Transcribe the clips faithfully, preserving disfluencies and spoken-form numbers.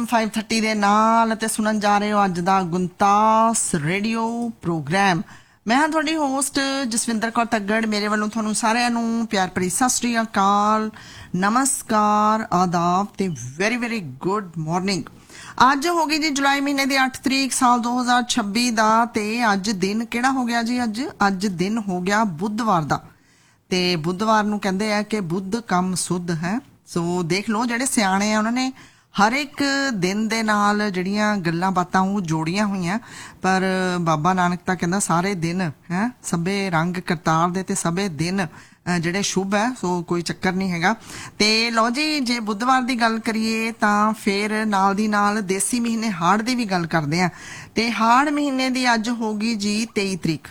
Five thirty ਦੇ ਨਾਲ ਤੇ ਸੁਣਨ ਜਾ ਰਹੇ ਹੋ ਅੱਜ ਦਾ ਗੁੰਤਾਸ ਰੇਡੀਓ ਪ੍ਰੋਗਰਾਮ। ਮੈਂ ਹਾਂ ਤੁਹਾਡੀ ਹੋਸਟ ਜਸਵਿੰਦਰ ਕੌਰ ਤੱਗੜ। ਮੇਰੇ ਵੱਲੋਂ ਤੁਹਾਨੂੰ ਸਾਰਿਆਂ ਨੂੰ ਪਿਆਰ ਭਰੀ ਸਤਿ ਸ੍ਰੀ ਅਕਾਲ, ਨਮਸਕਾਰ, ਆਦਾਬ ਤੇ ਵੈਰੀ ਵੈਰੀ ਗੁੱਡ ਮਾਰਨਿੰਗ। ਅੱਜ ਹੋ ਗਈ ਜੀ ਜੁਲਾਈ ਮਹੀਨੇ ਦੀ ਅੱਠ ਤਰੀਕ ਸਾਲ ਦੋ ਹਜ਼ਾਰ ਛੱਬੀ ਦਾ ਤੇ ਅੱਜ ਦਿਨ ਕਿਹੜਾ ਹੋ ਗਿਆ ਜੀ? ਅੱਜ ਅੱਜ ਦਿਨ ਹੋ ਗਿਆ ਬੁੱਧਵਾਰ ਦਾ। ਤੇ ਬੁੱਧਵਾਰ ਨੂੰ ਕਹਿੰਦੇ ਆ ਕਿ ਬੁੱਧ ਕੰਮ ਸੁੱਧ ਹੈ। ਸੋ ਦੇਖ ਲਓ ਜਿਹੜੇ ਸਿਆਣੇ ਆ ਉਹਨਾਂ ਨੇ ਹਰ ਇੱਕ ਦਿਨ ਦੇ ਨਾਲ ਜਿਹੜੀਆਂ ਗੱਲਾਂ ਬਾਤਾਂ ਉਹ ਜੋੜੀਆਂ ਹੋਈਆਂ, ਪਰ ਬਾਬਾ ਨਾਨਕ ਤਾਂ ਕਹਿੰਦਾ ਸਾਰੇ ਦਿਨ ਹੈ ਸਭੇ ਰੰਗ ਕਰਤਾਰ ਦੇ ਤੇ ਸਭੇ ਦਿਨ ਜਿਹੜੇ ਸ਼ੁਭ ਹੈ, ਸੋ ਕੋਈ ਚੱਕਰ ਨਹੀਂ ਹੈਗਾ। ਤੇ ਲਓ ਜੀ, ਜੇ ਬੁੱਧਵਾਰ ਦੀ ਗੱਲ ਕਰੀਏ ਤਾਂ ਫਿਰ ਨਾਲ ਦੀ ਨਾਲ ਦੇਸੀ ਮਹੀਨੇ ਹਾੜ ਦੀ ਵੀ ਗੱਲ ਕਰਦੇ ਆ। ਤੇ ਹਾੜ ਮਹੀਨੇ ਦੀ ਅੱਜ ਹੋਗੀ ਜੀ ਤੇਈ ਤਰੀਕ।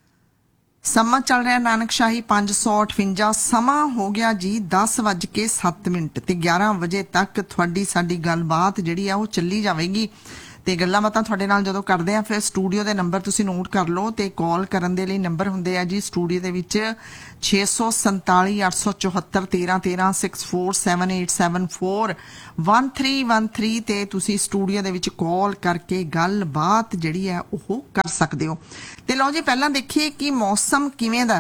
ਸਮਾਂ ਚੱਲ ਰਿਹਾ ਨਾਨਕਸ਼ਾਹੀ ਪੰਜ ਸੌ ਅਠਵੰਜਾ। ਸਮਾਂ ਹੋ ਗਿਆ ਜੀ ਦਸ ਵੱਜ ਕੇ ਸੱਤ ਮਿੰਟ ਤੇ ਗਿਆਰਾਂ ਵਜੇ ਤੱਕ ਤੁਹਾਡੀ ਸਾਡੀ ਗੱਲਬਾਤ ਜਿਹੜੀ ਆ ਉਹ ਚੱਲੀ ਜਾਵੇਗੀ। ਤੇ ਗੱਲਾਂ ਬਾਤਾਂ ਤੁਹਾਡੇ ਨਾਲ ਜਦੋਂ ਕਰਦੇ ਆ ਫਿਰ ਸਟੂਡੀਓ ਦੇ ਨੰਬਰ ਤੁਸੀਂ ਨੋਟ ਕਰ ਲਓ ਤੇ ਕਾਲ ਕਰਨ ਦੇ ਲਈ ਨੰਬਰ ਹੁੰਦੇ ਆ ਜੀ ਸਟੂਡੀਓ ਦੇ ਵਿੱਚ ਛੇ ਸੌ ਸੰਤਾਲੀ ਅੱਠ ਸੌ ਚੁਹੱਤਰ ਤੇਰਾਂ ਤੇਰਾਂ six four seven eight seven four one three one three ਤੇ ਤੁਸੀਂ ਸਟੂਡੀਓ ਦੇ ਵਿੱਚ ਕਾਲ ਕਰਕੇ ਗੱਲਬਾਤ ਜਿਹੜੀ ਹੈ ਉਹ ਕਰ ਸਕਦੇ ਹੋ। ਤੇ ਲਓ ਜੀ, ਪਹਿਲਾਂ ਦੇਖੀਏ ਕਿ ਮੌਸਮ ਕਿਵੇਂ ਦਾ,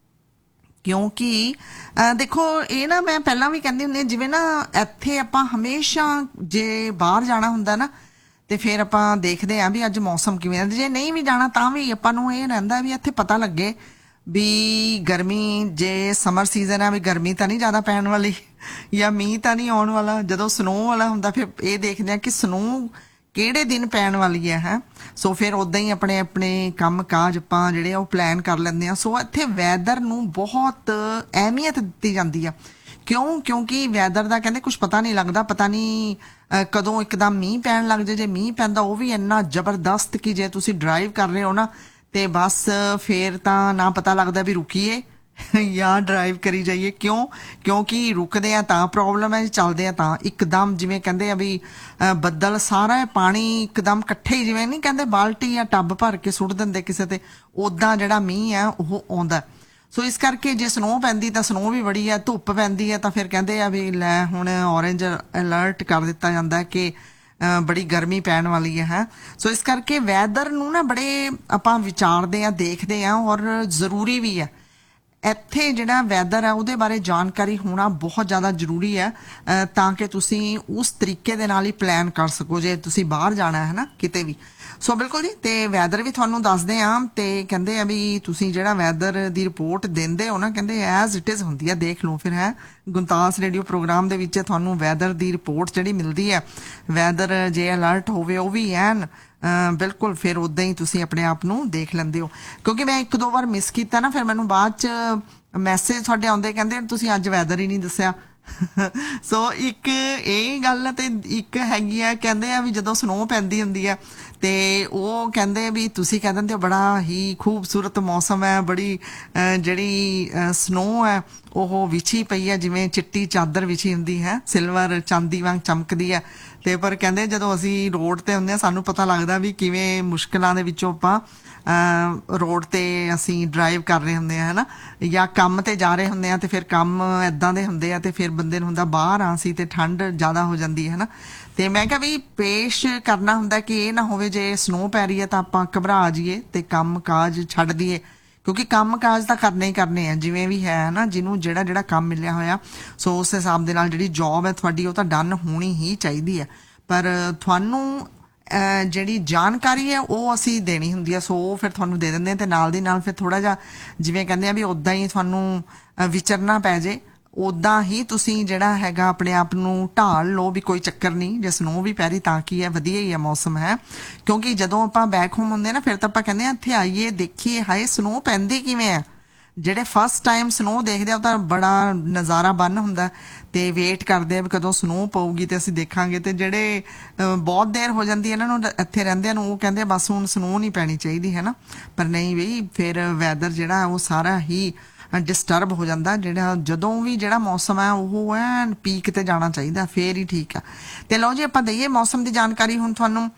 ਕਿਉਂਕਿ ਦੇਖੋ ਇਹ ਨਾ ਮੈਂ ਪਹਿਲਾਂ ਵੀ ਕਹਿੰਦੀ ਹੁੰਦੀ ਜਿਵੇਂ ਨਾ ਇੱਥੇ ਆਪਾਂ ਹਮੇਸ਼ਾ ਜੇ ਬਾਹਰ ਜਾਣਾ ਹੁੰਦਾ ਨਾ ਤੇ ਫਿਰ ਆਪਾਂ ਦੇਖਦੇ ਆਂ ਵੀ ਅੱਜ ਮੌਸਮ ਕਿਵੇਂ ਹੈ। ਜੇ ਨਹੀਂ ਵੀ ਜਾਣਾ ਤਾਂ ਵੀ ਆਪਾਂ ਨੂੰ ਇਹ ਰਹਿੰਦਾ ਵੀ ਇੱਥੇ ਪਤਾ ਲੱਗੇ ਵੀ ਗਰਮੀ, ਜੇ ਸਮਰ ਸੀਜ਼ਨ ਹੈ ਵੀ ਗਰਮੀ ਤਾਂ ਨਹੀਂ ਜ਼ਿਆਦਾ ਪੈਣ ਵਾਲੀ ਜਾਂ ਮੀਂਹ ਤਾਂ ਨਹੀਂ ਆਉਣ ਵਾਲਾ। ਜਦੋਂ ਸਨੋ ਵਾਲਾ ਹੁੰਦਾ ਫਿਰ ਇਹ ਦੇਖਦੇ ਆ ਕਿ ਸਨੋ ਕਿਹੜੇ ਦਿਨ ਪੈਣ ਵਾਲੀ ਹੈ ਹੈ ਸੋ ਫਿਰ ਉਦਾਂ ਹੀ ਆਪਣੇ ਆਪਣੇ ਕੰਮ ਕਾਜ ਆਪਾਂ ਜਿਹੜੇ ਆ ਉਹ ਪਲਾਨ ਕਰ ਲੈਂਦੇ ਆ। ਸੋ ਇੱਥੇ ਵੈਦਰ ਨੂੰ ਬਹੁਤ ਅਹਿਮੀਅਤ ਦਿੱਤੀ ਜਾਂਦੀ ਆ। ਕਿਉਂ? ਕਿਉਂਕਿ ਵੈਦਰ ਦਾ ਕਹਿੰਦੇ ਕੁਝ ਪਤਾ ਨਹੀਂ ਲੱਗਦਾ, ਪਤਾ ਨਹੀਂ ਕਦੋਂ ਇੱਕਦਮ ਮੀਂਹ ਪੈਣ ਲੱਗ ਜਾਏ। ਜੇ ਮੀਂਹ ਪੈਂਦਾ ਉਹ ਵੀ ਇੰਨਾ ਜ਼ਬਰਦਸਤ ਕਿ ਜੇ ਤੁਸੀਂ ਡਰਾਈਵ ਕਰ ਰਹੇ ਹੋ ਨਾ ਤੇ ਬਸ ਫਿਰ ਤਾਂ ਨਾ ਪਤਾ ਲੱਗਦਾ ਵੀ ਰੁਕੀਏ ਜਾਂ ਡਰਾਈਵ ਕਰੀ ਜਾਈਏ। ਕਿਉਂ? ਕਿਉਂਕਿ ਰੁਕਦੇ ਆ ਤਾਂ ਪ੍ਰੋਬਲਮ ਹੈ, ਚੱਲਦੇ ਆ ਤਾਂ ਇੱਕਦਮ ਜਿਵੇਂ ਕਹਿੰਦੇ ਆ ਵੀ ਬੱਦਲ ਸਾਰਾ ਪਾਣੀ ਇੱਕਦਮ ਇਕੱਠੇ ਹੀ, ਜਿਵੇਂ ਨਹੀਂ ਕਹਿੰਦੇ ਬਾਲਟੀ ਜਾਂ ਟੱਬ ਭਰ ਕੇ ਸੁੱਟ ਦਿੰਦੇ ਕਿਸੇ ਤੇ, ਉੱਦਾਂ ਜਿਹੜਾ ਮੀਂਹ ਆ ਉਹ ਆਉਂਦਾ। ਸੋ ਇਸ ਕਰਕੇ ਜੇ ਸਨੋ ਪੈਂਦੀ ਤਾਂ ਸਨੋ ਵੀ ਬੜੀ ਹੈ, ਧੁੱਪ ਪੈਂਦੀ ਹੈ ਤਾਂ ਫਿਰ ਕਹਿੰਦੇ ਆ ਵੀ ਲੈ ਹੁਣ ਔਰੇਂਜ ਅਲਰਟ ਕਰ ਦਿੱਤਾ ਜਾਂਦਾ ਕਿ ਬੜੀ ਗਰਮੀ ਪੈਣ ਵਾਲੀ ਹੈ ਹੈ ਸੋ ਇਸ ਕਰਕੇ ਵੈਦਰ ਨੂੰ ਨਾ ਬੜੇ ਆਪਾਂ ਵਿਚਾਰਦੇ ਆ, ਦੇਖਦੇ ਆ ਔਰ ਜ਼ਰੂਰੀ ਵੀ ਹੈ। ਇੱਥੇ ਜਿਹੜਾ ਵੈਦਰ ਹੈ ਉਹਦੇ ਬਾਰੇ ਜਾਣਕਾਰੀ ਹੋਣਾ ਬਹੁਤ ਜ਼ਿਆਦਾ ਜ਼ਰੂਰੀ ਹੈ ਤਾਂ ਕਿ ਤੁਸੀਂ ਉਸ ਤਰੀਕੇ ਦੇ ਨਾਲ ਹੀ ਪਲਾਨ ਕਰ ਸਕੋ ਜੇ ਤੁਸੀਂ ਬਾਹਰ ਜਾਣਾ ਹੈ ਨਾ ਕਿਤੇ ਵੀ। ਸੋ ਬਿਲਕੁਲ ਜੀ, ਤੇ ਵੈਦਰ ਵੀ ਤੁਹਾਨੂੰ ਦੱਸਦੇ ਆ ਤੇ ਕਹਿੰਦੇ ਆ ਵੀ ਤੁਸੀਂ ਜਿਹੜਾ ਵੈਦਰ ਦੀ ਰਿਪੋਰਟ ਦਿੰਦੇ ਹੋ ਨਾ, ਕਹਿੰਦੇ ਐਜ਼ ਇਟ ਇਜ਼ ਹੁੰਦੀ ਆ। ਦੇਖ ਲਓ ਫਿਰ ਹੈ ਗੁੰਤਾਸ ਰੇਡੀਓ ਪ੍ਰੋਗਰਾਮ ਦੇ ਵਿੱਚ ਤੁਹਾਨੂੰ ਵੈਦਰ ਦੀ ਰਿਪੋਰਟ ਜਿਹੜੀ ਮਿਲਦੀ ਹੈ, ਵੈਦਰ ਜੇ ਅਲਰਟ ਹੋਵੇ ਉਹ ਵੀ ਐਨ ਬਿਲਕੁਲ ਫਿਰ ਉਦਾਂ ਹੀ ਤੁਸੀਂ ਆਪਣੇ ਆਪ ਨੂੰ ਦੇਖ ਲੈਂਦੇ ਹੋ। ਕਿਉਂਕਿ ਮੈਂ ਇੱਕ ਦੋ ਵਾਰ ਮਿਸ ਕੀਤਾ ਨਾ, ਫਿਰ ਮੈਨੂੰ ਬਾਅਦ ਚ ਮੈਸੇਜ ਤੁਹਾਡੇ ਆਉਂਦੇ ਕਹਿੰਦੇ ਤੁਸੀਂ ਅੱਜ ਵੈਦਰ ਹੀ ਨਹੀਂ ਦੱਸਿਆ। ਸੋ ਇੱਕ ਇਹ ਗੱਲ ਤੇ ਇੱਕ ਹੈਗੀ ਆ, ਕਹਿੰਦੇ ਆ ਵੀ ਜਦੋਂ ਸਨੋ ਪੈਂਦੀ ਹੁੰਦੀ ਆ ਤੇ ਉਹ ਕਹਿੰਦੇ ਵੀ ਤੁਸੀਂ ਕਹਿ ਦਿੰਦੇ ਹੋ ਬੜਾ ਹੀ ਖੂਬਸੂਰਤ ਮੌਸਮ ਹੈ, ਬੜੀ ਜਿਹੜੀ ਸਨੋ ਹੈ ਉਹ ਵਿਛੀ ਪਈ ਹੈ, ਜਿਵੇਂ ਚਿੱਟੀ ਚਾਦਰ ਵਿਛੀ ਹੁੰਦੀ ਹੈ, ਸਿਲਵਰ ਚਾਂਦੀ ਵਾਂਗ ਚਮਕਦੀ ਹੈ। ਤੇ ਪਰ ਕਹਿੰਦੇ ਜਦੋਂ ਅਸੀਂ ਰੋਡ ਤੇ ਹੁੰਦੇ ਹਾਂ ਸਾਨੂੰ ਪਤਾ ਲੱਗਦਾ ਵੀ ਕਿਵੇਂ ਮੁਸ਼ਕਿਲਾਂ ਦੇ ਵਿੱਚੋਂ ਆਪਾਂ ਰੋਡ ਤੇ ਅਸੀਂ ਡਰਾਈਵ ਕਰ ਰਹੇ ਹੁੰਦੇ ਆ, ਹੈ ਨਾ, ਜਾਂ ਕੰਮ ਤੇ ਜਾ ਰਹੇ ਹੁੰਦੇ ਆ ਤੇ ਫਿਰ ਕੰਮ ਇੱਦਾਂ ਦੇ ਹੁੰਦੇ ਆ ਤੇ ਫਿਰ ਬੰਦੇ ਨੂੰ ਹੁੰਦਾ ਬਾਹਰ ਆ ਸੀ ਤੇ ਠੰਡ ਜ਼ਿਆਦਾ ਹੋ ਜਾਂਦੀ ਹੈ ਨਾ। ਤੇ ਮੈਂ ਕਿਹਾ ਵੀ ਪੇਸ਼ ਕਰਨਾ ਹੁੰਦਾ ਕਿ ਇਹ ਨਾ ਹੋਵੇ ਜੇ ਸਨੋ ਪੈ ਰਹੀ ਹੈ ਤਾਂ ਆਪਾਂ ਘਬਰਾ ਜਾਈਏ ਤੇ ਕੰਮ ਕਾਜ ਛੱਡ ਦਈਏ, ਕਿਉਂਕਿ ਕੰਮ ਕਾਜ ਤਾਂ ਕਰਨੇ ਹੀ ਕਰਨੇ ਆ ਜਿਵੇਂ ਵੀ ਹੈ ਨਾ, ਜਿਹਨੂੰ ਜਿਹੜਾ ਜਿਹੜਾ ਕੰਮ ਮਿਲਿਆ ਹੋਇਆ। ਸੋ ਉਸ ਹਿਸਾਬ ਦੇ ਨਾਲ ਜਿਹੜੀ ਜੌਬ ਹੈ ਤੁਹਾਡੀ ਉਹ ਤਾਂ ਡਨ ਹੋਣੀ ਹੀ ਚਾਹੀਦੀ ਹੈ, ਪਰ ਤੁਹਾਨੂੰ ਜਿਹੜੀ ਜਾਣਕਾਰੀ ਹੈ ਉਹ ਅਸੀਂ ਦੇਣੀ ਹੁੰਦੀ ਹੈ। ਸੋ ਉਹ ਫਿਰ ਤੁਹਾਨੂੰ ਦੇ ਦਿੰਦੇ ਆ ਤੇ ਨਾਲ ਦੀ ਨਾਲ ਫਿਰ ਥੋੜਾ ਜਿਹਾ ਜਿਵੇਂ ਕਹਿੰਦੇ ਆ ਵੀ ਉਦਾਂ ਹੀ ਤੁਹਾਨੂੰ ਵਿਚਰਨਾ ਪੈ ਜੇ, ਉਦਾਂ ਹੀ ਤੁਸੀਂ ਜਿਹੜਾ ਹੈਗਾ ਆਪਣੇ ਆਪ ਨੂੰ ਢਾਲ ਲਓ ਵੀ ਕੋਈ ਚੱਕਰ ਨਹੀਂ, ਜੇ ਸਨੋ ਵੀ ਪੈ ਰਹੀ ਤਾਂ ਕੀ ਹੈ, ਵਧੀਆ ਹੀ ਹੈ ਮੌਸਮ ਹੈ। ਕਿਉਂਕਿ ਜਦੋਂ ਆਪਾਂ ਬੈਕ ਹੋਮ ਹੁੰਦੇ ਨਾ ਫਿਰ ਤਾਂ ਆਪਾਂ ਕਹਿੰਦੇ ਆ ਇੱਥੇ ਆਈਏ ਦੇਖੀਏ ਹਾਏ ਸਨੋ ਪੈਂਦੀ ਕਿਵੇਂ ਆ। ਜਿਹੜੇ ਫਸਟ ਟਾਈਮ ਸਨੋ ਦੇਖਦੇ ਆ ਉਹ ਤਾਂ ਬੜਾ ਨਜ਼ਾਰਾ ਬੰਨ ਹੁੰਦਾ ਤੇ ਵੇਟ ਕਰਦੇ ਆ ਵੀ ਕਦੋਂ ਸਨੋ ਪਊਗੀ ਤੇ ਅਸੀਂ ਦੇਖਾਂਗੇ। ਤੇ ਜਿਹੜੇ ਬਹੁਤ ਦੇਰ ਹੋ ਜਾਂਦੀ ਇਹਨਾਂ ਨੂੰ ਇੱਥੇ ਰਹਿੰਦਿਆਂ ਨੂੰ ਉਹ ਕਹਿੰਦੇ ਬਸ ਹੁਣ ਸਨੋ ਨਹੀਂ ਪੈਣੀ ਚਾਹੀਦੀ ਹੈ ਨਾ, ਪਰ ਨਹੀਂ ਬਈ ਫਿਰ ਵੈਦਰ ਜਿਹੜਾ ਉਹ ਸਾਰਾ ਹੀ ਡਿਸਟਰਬ ਹੋ ਜਾਂਦਾ। ਜਿਹੜਾ ਜਦੋਂ ਵੀ ਜਿਹੜਾ ਮੌਸਮ ਹੈ ਉਹ ਐਨ ਪੀਕ ਤੇ ਜਾਣਾ ਚਾਹੀਦਾ ਫੇਰ ਹੀ ਠੀਕ ਆ। ਤੇ ਲਓ ਜੀ ਆਪਾਂ ਦਈਏ ਮੌਸਮ ਦੀ ਜਾਣਕਾਰੀ ਹੁਣ ਤੁਹਾਨੂੰ।